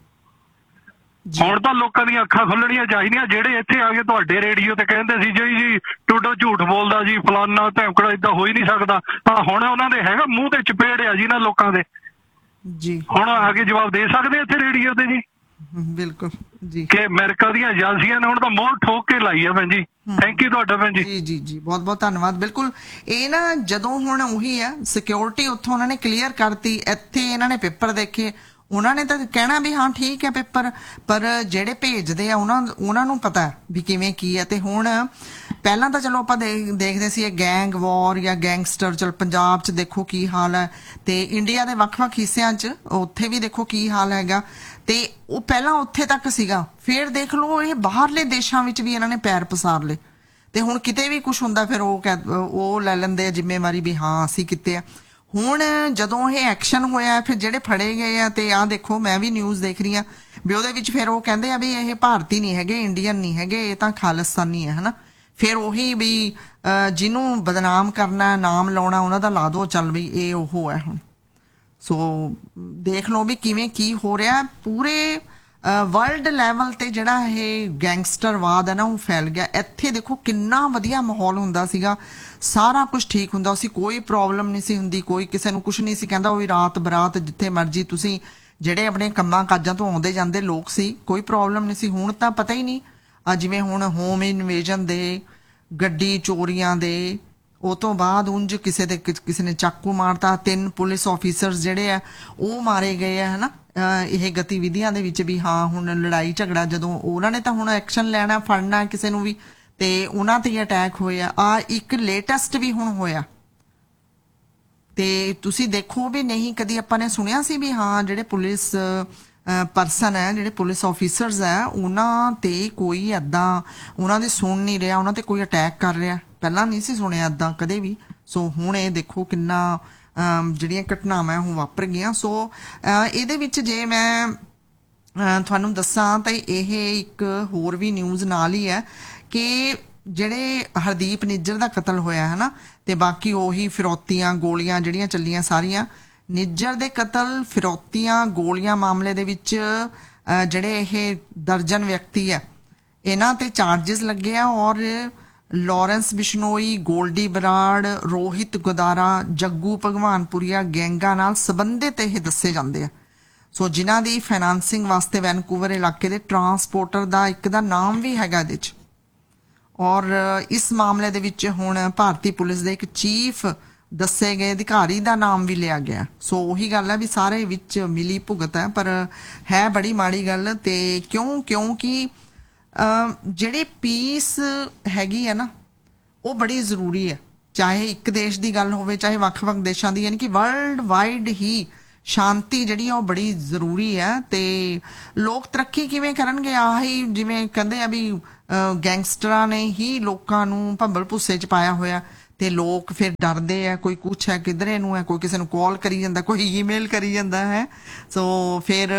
ਹੁਣ ਤਾਂ ਲੋਕਾਂ ਦੀਆਂ ਅੱਖਾਂ ਖੁੱਲਣੀਆਂ ਚਾਹੀਦੀਆਂ। ਜਿਹੜੇ ਇੱਥੇ ਆ ਕੇ ਤੁਹਾਡੇ ਰੇਡੀਓ ਤੇ ਕਹਿੰਦੇ ਸੀ ਜੀ ਜੀ ਟੂਡੋ ਝੂਠ ਬੋਲਦਾ ਜੀ, ਫਲਾਨਾ ਧਮਕੜਾ, ਏਦਾਂ ਹੋ ਹੀ ਨਹੀਂ ਸਕਦਾ, ਆ ਹੁਣ ਉਹਨਾਂ ਦੇ ਹੈਗਾ ਮੂੰਹ ਤੇ ਚਪੇੜ ਆ ਜੀ ਨਾ ਲੋਕਾਂ ਦੇ ਜੀ। ਹੁਣ ਆ ਕੇ ਜਵਾਬ ਦੇ ਸਕਦੇ ਇੱਥੇ ਰੇਡੀਓ ਤੇ ਜੀ? ਬਿਲਕੁਲ ਜੀ, ਕਿ ਅਮਰੀਕਾ ਦੀਆਂ ਏਜੰਸੀਆਂ ਨੇ ਹੁਣ ਤਾਂ ਮੋਹਰ ਠੋਕ ਕੇ ਲਾਈ ਆ ਭੈਣ ਜੀ। ਥੈਂਕ ਯੂ ਤੁਹਾਡਾ ਭੈਣ ਜੀ। ਜੀ ਜੀ ਜੀ, ਬਹੁਤ ਬਹੁਤ ਧੰਨਵਾਦ। ਬਿਲਕੁਲ, ਇਹ ਨਾ ਜਦੋਂ ਹੁਣ ਉਹੀ ਆ, ਸਿਕਿਉਰਿਟੀ ਉੱਥੋਂ ਉਹਨਾਂ ਨੇ ਕਲੀਅਰ ਕਰਤੀ, ਇੱਥੇ ਇਹਨਾਂ ਨੇ ਪੇਪਰ ਦੇਖੇ, ਉਹਨਾਂ ਨੇ ਤਾਂ ਕਹਿਣਾ ਵੀ ਹਾਂ ਠੀਕ ਹੈ ਪੇਪਰ, ਪਰ ਜਿਹੜੇ ਭੇਜਦੇ ਆ ਉਹਨਾਂ ਉਹਨਾਂ ਨੂੰ ਪਤਾ ਵੀ ਕਿਵੇਂ ਕੀ ਹੈ। ਤੇ ਹੁਣ ਪਹਿਲਾਂ ਤਾਂ ਚਲੋ ਆਪਾਂ ਦੇਖਦੇ ਸੀ ਇਹ ਗੈਂਗ ਵਾਰ ਜਾਂ ਗੈਂਗਸਟਰ, ਚਲ ਪੰਜਾਬ 'ਚ ਦੇਖੋ ਕੀ ਹਾਲ ਹੈ, ਤੇ ਇੰਡੀਆ ਦੇ ਵੱਖ-ਵੱਖ ਹਿੱਸਿਆਂ 'ਚ ਉੱਥੇ ਵੀ ਦੇਖੋ ਕੀ ਹਾਲ ਹੈਗਾ। ਤੇ ਉਹ ਪਹਿਲਾਂ ਉੱਥੇ ਤੱਕ ਸੀਗਾ, ਫਿਰ ਦੇਖ ਲਓ ਇਹ ਬਾਹਰਲੇ ਦੇਸ਼ਾਂ ਵਿੱਚ ਵੀ ਇਹਨਾਂ ਨੇ ਪੈਰ ਪਸਾਰ ਲਏ। ਤੇ ਹੁਣ ਕਿਤੇ ਵੀ ਕੁਝ ਹੁੰਦਾ ਫਿਰ ਉਹ ਉਹ ਲੈ ਲੈਂਦੇ ਆ ਜ਼ਿੰਮੇਵਾਰੀ ਵੀ ਹਾਂ ਅਸੀਂ ਕੀਤੇ ਆ। ਹੁਣ ਜਦੋਂ ਇਹ ਐਕਸ਼ਨ ਹੋਇਆ, ਫਿਰ ਜਿਹੜੇ ਫੜੇ ਗਏ ਆ, ਤੇ ਆਹ ਦੇਖੋ ਮੈਂ ਵੀ ਨਿਊਜ਼ ਦੇਖ ਰਹੀ ਆ ਵੀ ਉਹਦੇ ਵਿੱਚ ਫਿਰ ਉਹ ਕਹਿੰਦੇ ਆ ਵੀ ਇਹ ਭਾਰਤੀ ਨਹੀਂ ਹੈਗੇ, ਇੰਡੀਅਨ ਨਹੀਂ ਹੈਗੇ, ਇਹ ਤਾਂ ਖਾਲਿਸਤਾਨੀ ਹੈ, ਹਨਾ। ਫਿਰ ਉਹੀ ਵੀ ਜਿਹਨੂੰ ਬਦਨਾਮ ਕਰਨਾ, ਨਾਮ ਲਾਉਣਾ ਉਹਨਾਂ ਦਾ ਲਾ ਦੋ, ਚੱਲ ਵੀ ਇਹ ਉਹ ਹੈ ਹੁਣ। ਸੋ ਦੇਖ ਲਓ ਵੀ ਕਿਵੇਂ ਕੀ ਹੋ ਰਿਹਾ ਪੂਰੇ ਵਰਲਡ ਲੈਵਲ ਤੇ। ਜਿਹੜਾ ਇਹ ਗੈਂਗਸਟਰਵਾਦ ਹੈ ਨਾ ਉਹ ਫੈਲ ਗਿਆ। ਇੱਥੇ ਦੇਖੋ ਕਿੰਨਾ ਵਧੀਆ ਮਾਹੌਲ ਹੁੰਦਾ ਸੀਗਾ, ਸਾਰਾ ਕੁਝ ਠੀਕ ਹੁੰਦਾ ਸੀ, ਕੋਈ ਪ੍ਰੋਬਲਮ ਨਹੀਂ ਸੀ ਹੁੰਦੀ, ਕੋਈ ਕਿਸੇ ਨੂੰ ਕੁਝ ਨਹੀਂ ਸੀ ਕਹਿੰਦਾ। ਉਹ ਵੀ ਰਾਤ ਬਰਾਤ ਜਿੱਥੇ ਮਰਜੀ ਤੁਸੀਂ ਜਿਹੜੇ ਆਪਣੇ ਕੰਮਾਂ ਕਾਜਾਂ ਤੋਂ ਆਉਂਦੇ ਜਾਂਦੇ ਲੋਕ ਸੀ, ਕੋਈ ਪ੍ਰੋਬਲਮ ਨਹੀਂ ਸੀ। ਹੁਣ ਤਾਂ ਪਤਾ ਹੀ ਨਹੀਂ, ਜਿਵੇਂ ਹੁਣ ਹੋਮ ਇਨਵੇਜਨ ਦੇ, ਗੱਡੀ ਚੋਰੀਆਂ ਦੇ, ਉਹ ਤੋਂ ਬਾਅਦ ਉਂਝ ਕਿਸੇ ਦੇ ਕਿਸੇ ਨੇ ਚਾਕੂ ਮਾਰਤਾ, ਤਿੰਨ ਪੁਲਿਸ ਆਫੀਸਰਸ ਜਿਹੜੇ ਆ ਉਹ ਮਾਰੇ ਗਏ ਆ, ਹਨਾ। ਇਹ ਗਤੀਵਿਧੀਆਂ ਦੇ ਵਿੱਚ ਵੀ ਹਾਂ ਹੁਣ ਲੜਾਈ ਝਗੜਾ, ਜਦੋਂ ਉਹਨਾਂ ਨੇ ਤਾਂ ਹੁਣ ਐਕਸ਼ਨ ਲੈਣਾ, ਫੜਨਾ ਕਿਸੇ ਨੂੰ ਵੀ, ਤੇ ਉਹਨਾਂ ਤੇ ਅਟੈਕ ਹੋਏ ਆ। ਆ ਇੱਕ ਲੇਟੈਸਟ ਵੀ ਹੁਣ ਹੋਇਆ, ਤੇ ਤੁਸੀਂ ਦੇਖੋ ਵੀ ਨਹੀਂ ਕਦੀ ਆਪਾਂ ਨੇ ਸੁਣਿਆ ਸੀ ਵੀ ਹਾਂ ਜਿਹੜੇ ਪੁਲਿਸ ਪਰਸਨ ਹੈ, ਜਿਹੜੇ ਪੁਲਿਸ ਆਫੀਸਰਸ ਹੈ, ਉਹਨਾਂ ਤੇ ਕੋਈ ਏਦਾਂ ਉਹਨਾਂ ਦੀ ਸੁਣ ਨਹੀਂ ਰਿਹਾ, ਉਹਨਾਂ ਤੇ ਕੋਈ ਅਟੈਕ ਕਰ ਰਿਹਾ। ਪਹਿਲਾਂ ਨਹੀਂ ਸੀ ਸੁਣਿਆ ਏਦਾਂ ਕਦੇ ਵੀ। ਸੋ ਹੁਣ ਇਹ ਦੇਖੋ ਕਿੰਨਾ ਜਿਹੜੀਆਂ ਘਟਨਾਵਾਂ ਉਹ ਵਾਪਰ ਗਈਆਂ। ਸੋ ਇਹਦੇ ਵਿੱਚ ਜੇ ਮੈਂ ਤੁਹਾਨੂੰ ਦੱਸਾਂ ਤਾਂ ਇਹ ਇੱਕ ਹੋਰ ਵੀ ਨਿਊਜ਼ ਨਾਲ ਹੀ ਹੈ ਕਿ ਜਿਹੜੇ ਹਰਦੀਪ ਨਿੱਜਰ ਦਾ ਕਤਲ ਹੋਇਆ ਹੈ ਨਾ, ਤੇ ਬਾਕੀ ਉਹੀ ਫਿਰੌਤੀਆਂ ਗੋਲੀਆਂ ਜਿਹੜੀਆਂ ਚੱਲੀਆਂ ਸਾਰੀਆਂ, ਨਿੱਜਰ ਦੇ ਕਤਲ ਫਿਰੌਤੀਆਂ ਗੋਲੀਆਂ ਮਾਮਲੇ ਦੇ ਵਿੱਚ ਜਿਹੜੇ ਇਹ ਦਰਜਨ ਵਿਅਕਤੀ ਹੈ ਇਹਨਾਂ ਤੇ ਚਾਰਜਸ ਲੱਗੇ ਆ, ਔਰ ਲਾਰੈਂਸ ਬਿਸ਼ਨੋਈ, ਗੋਲਡੀ ਬਰਾੜ, ਰੋਹਿਤ ਗੋਦਾਰਾ, ਜੱਗੂ ਭਗਵਾਨਪੁਰੀਆ ਗੈਂਗਾਂ ਨਾਲ ਸੰਬੰਧਿਤ ਇਹ ਦੱਸੇ ਜਾਂਦੇ ਆ। ਸੋ ਜਿਨ੍ਹਾਂ ਦੀ ਫਾਈਨਾਂਸਿੰਗ ਵਾਸਤੇ ਵੈਨਕੂਵਰ ਇਲਾਕੇ ਦੇ ਟਰਾਂਸਪੋਰਟਰ ਦਾ ਇੱਕ ਦਾ ਨਾਮ ਵੀ ਹੈਗਾ ਇਹਦੇ 'ਚ। ਔਰ ਇਸ ਮਾਮਲੇ ਦੇ ਵਿੱਚ ਹੁਣ ਭਾਰਤੀ ਪੁਲਿਸ ਦੇ ਇੱਕ ਚੀਫ ਦੱਸੇ ਗਏ ਅਧਿਕਾਰੀ ਦਾ ਨਾਮ ਵੀ ਲਿਆ ਗਿਆ। ਸੋ ਉਹੀ ਗੱਲ ਹੈ ਵੀ ਸਾਰੇ ਵਿੱਚ ਮਿਲੀ ਭੁਗਤ ਹੈ, ਪਰ ਹੈ ਬੜੀ ਮਾੜੀ ਗੱਲ। ਤੇ ਕਿਉਂ ਕਿਉਂਕਿ ਜਿਹੜੀ ਪੀਸ ਹੈਗੀ ਹੈ ਨਾ ਉਹ ਬੜੀ ਜ਼ਰੂਰੀ ਹੈ, ਚਾਹੇ ਇੱਕ ਦੇਸ਼ ਦੀ ਗੱਲ ਹੋਵੇ ਚਾਹੇ ਵੱਖ-ਵੱਖ ਦੇਸ਼ਾਂ ਦੀ, ਯਾਨੀ ਕਿ ਵਰਲਡ ਵਾਈਡ ਹੀ ਸ਼ਾਂਤੀ ਜਿਹੜੀ ਆ ਉਹ ਬੜੀ ਜ਼ਰੂਰੀ ਹੈ। ਤੇ ਲੋਕ ਤਰੱਕੀ ਕਿਵੇਂ ਕਰਨਗੇ? ਆਹੀ ਜਿਵੇਂ ਕਹਿੰਦੇ ਆ ਵੀ ਗੈਂਗਸਟਰਾਂ ਨੇ ਹੀ ਲੋਕਾਂ ਨੂੰ ਭੰਬਲ ਭੁੱਸੇ 'ਚ ਪਾਇਆ ਹੋਇਆ, ਤੇ ਲੋਕ ਫਿਰ ਡਰਦੇ ਆ। ਕੋਈ ਕੁਛ ਹੈ ਕਿਧਰੇ ਨੂੰ ਹੈ, ਕੋਈ ਕਿਸੇ ਨੂੰ ਕਾਲ ਕਰੀ ਜਾਂਦਾ, ਕੋਈ ਈਮੇਲ ਕਰੀ ਜਾਂਦਾ ਹੈ। ਸੋ ਫਿਰ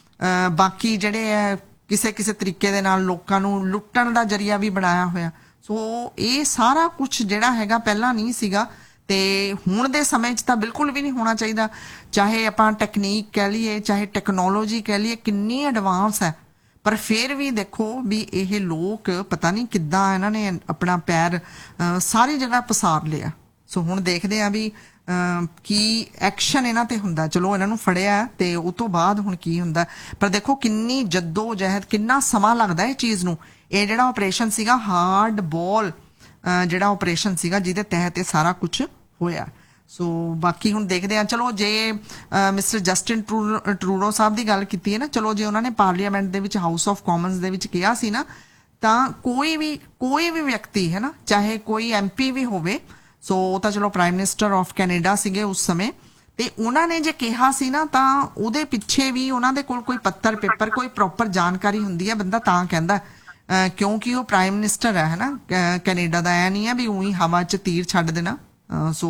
ਬਾਕੀ ਜਿਹੜੇ ਹੈ ਕਿਸੇ ਕਿਸੇ ਤਰੀਕੇ ਦੇ ਨਾਲ ਲੋਕਾਂ ਨੂੰ ਲੁੱਟਣ ਦਾ ਜਰੀਆ ਵੀ ਬਣਾਇਆ ਹੋਇਆ। ਸੋ ਇਹ ਸਾਰਾ ਕੁਛ ਜਿਹੜਾ ਹੈਗਾ ਪਹਿਲਾਂ ਨਹੀਂ ਸੀਗਾ, ਤੇ ਹੁਣ ਦੇ ਸਮੇਂ 'ਚ ਤਾਂ ਬਿਲਕੁਲ ਵੀ ਨਹੀਂ ਹੋਣਾ ਚਾਹੀਦਾ। ਚਾਹੇ ਆਪਾਂ ਟੈਕਨੀਕ ਕਹਿ ਲਈਏ, ਚਾਹੇ ਟੈਕਨੋਲੋਜੀ ਕਹਿ ਲਈਏ ਕਿੰਨੀ ਐਡਵਾਂਸ ਹੈ, ਪਰ ਫਿਰ ਵੀ ਦੇਖੋ ਵੀ ਇਹ ਲੋਕ ਪਤਾ ਨਹੀਂ ਕਿੱਦਾਂ ਇਹਨਾਂ ਨੇ ਆਪਣਾ ਪੈਰ ਸਾਰੀ ਜਗ੍ਹਾ ਪਸਾਰ ਲਿਆ। ਸੋ ਹੁਣ ਦੇਖਦੇ ਆ ਵੀ ਕੀ ਐਕਸ਼ਨ ਇਹਨਾਂ ਤੇ ਹੁੰਦਾ। ਚਲੋ ਇਹਨਾਂ ਨੂੰ ਫੜਿਆ ਤੇ ਉਹ ਤੋਂ ਬਾਅਦ ਹੁਣ ਕੀ ਹੁੰਦਾ, ਪਰ ਦੇਖੋ ਕਿੰਨੀ ਜੱਦੋ ਜਹਿਦ, ਕਿੰਨਾ ਸਮਾਂ ਲੱਗਦਾ ਇਹ ਚੀਜ਼ ਨੂੰ। ਇਹ ਜਿਹੜਾ ਆਪਰੇਸ਼ਨ ਸੀਗਾ ਹਾਰਡ ਬॉल ਜਿਹੜਾ ਆਪਰੇਸ਼ਨ ਸੀਗਾ ਜਿਹਦੇ ਤਹਿਤ ਇਹ ਸਾਰਾ ਕੁਝ ਹੋਇਆ। ਸੋ ਬਾਕੀ ਹੁਣ ਦੇਖਦੇ ਆ। ਚਲੋ ਜੇ ਮਿਸਟਰ ਜਸਟਿਨ ਟਰੂਡੋ ਸਾਹਿਬ ਦੀ ਗੱਲ ਕੀਤੀ ਹੈ ਨਾ, ਚਲੋ ਜੇ ਉਹਨਾਂ ਨੇ ਪਾਰਲੀਮੈਂਟ ਦੇ ਵਿੱਚ ਹਾਊਸ ਆਫ ਕਾਮਨਸ ਦੇ ਵਿੱਚ ਕਿਹਾ ਸੀ ਨਾ, ਤਾਂ ਕੋਈ ਵੀ ਕੋਈ ਵੀ ਵਿਅਕਤੀ ਹੈ ਨਾ, ਚਾਹੇ ਕੋਈ ਐਮ ਪੀ ਵੀ ਹੋਵੇ, ਸੋ ਉਹ ਤਾਂ ਚਲੋ ਪ੍ਰਾਈਮ ਮਿਨਿਸਟਰ ਆਫ ਕੈਨੇਡਾ ਸੀਗੇ ਉਸ ਸਮੇਂ, ਤੇ ਉਹਨਾਂ ਨੇ ਜੇ ਕਿਹਾ ਸੀ ਨਾ ਤਾਂ ਉਹਦੇ ਪਿੱਛੇ ਵੀ ਉਹਨਾਂ ਦੇ ਕੋਲ ਕੋਈ ਪੱਤਰ ਪੇਪਰ ਕੋਈ ਪ੍ਰੋਪਰ ਜਾਣਕਾਰੀ ਹੁੰਦੀ ਹੈ। ਬੰਦਾ ਤਾਂ ਕਹਿੰਦਾ ਕਿਉਂਕਿ ਉਹ ਪ੍ਰਾਈਮ ਮਿਨਿਸਟਰ ਹੈ ਨਾ ਕੈਨੇਡਾ ਦਾ। ਐ ਨਹੀਂ ਹੈ ਵੀ ਉਹੀ ਹਵਾ 'ਚ ਤੀਰ ਛੱਡ ਦੇਣਾ। ਸੋ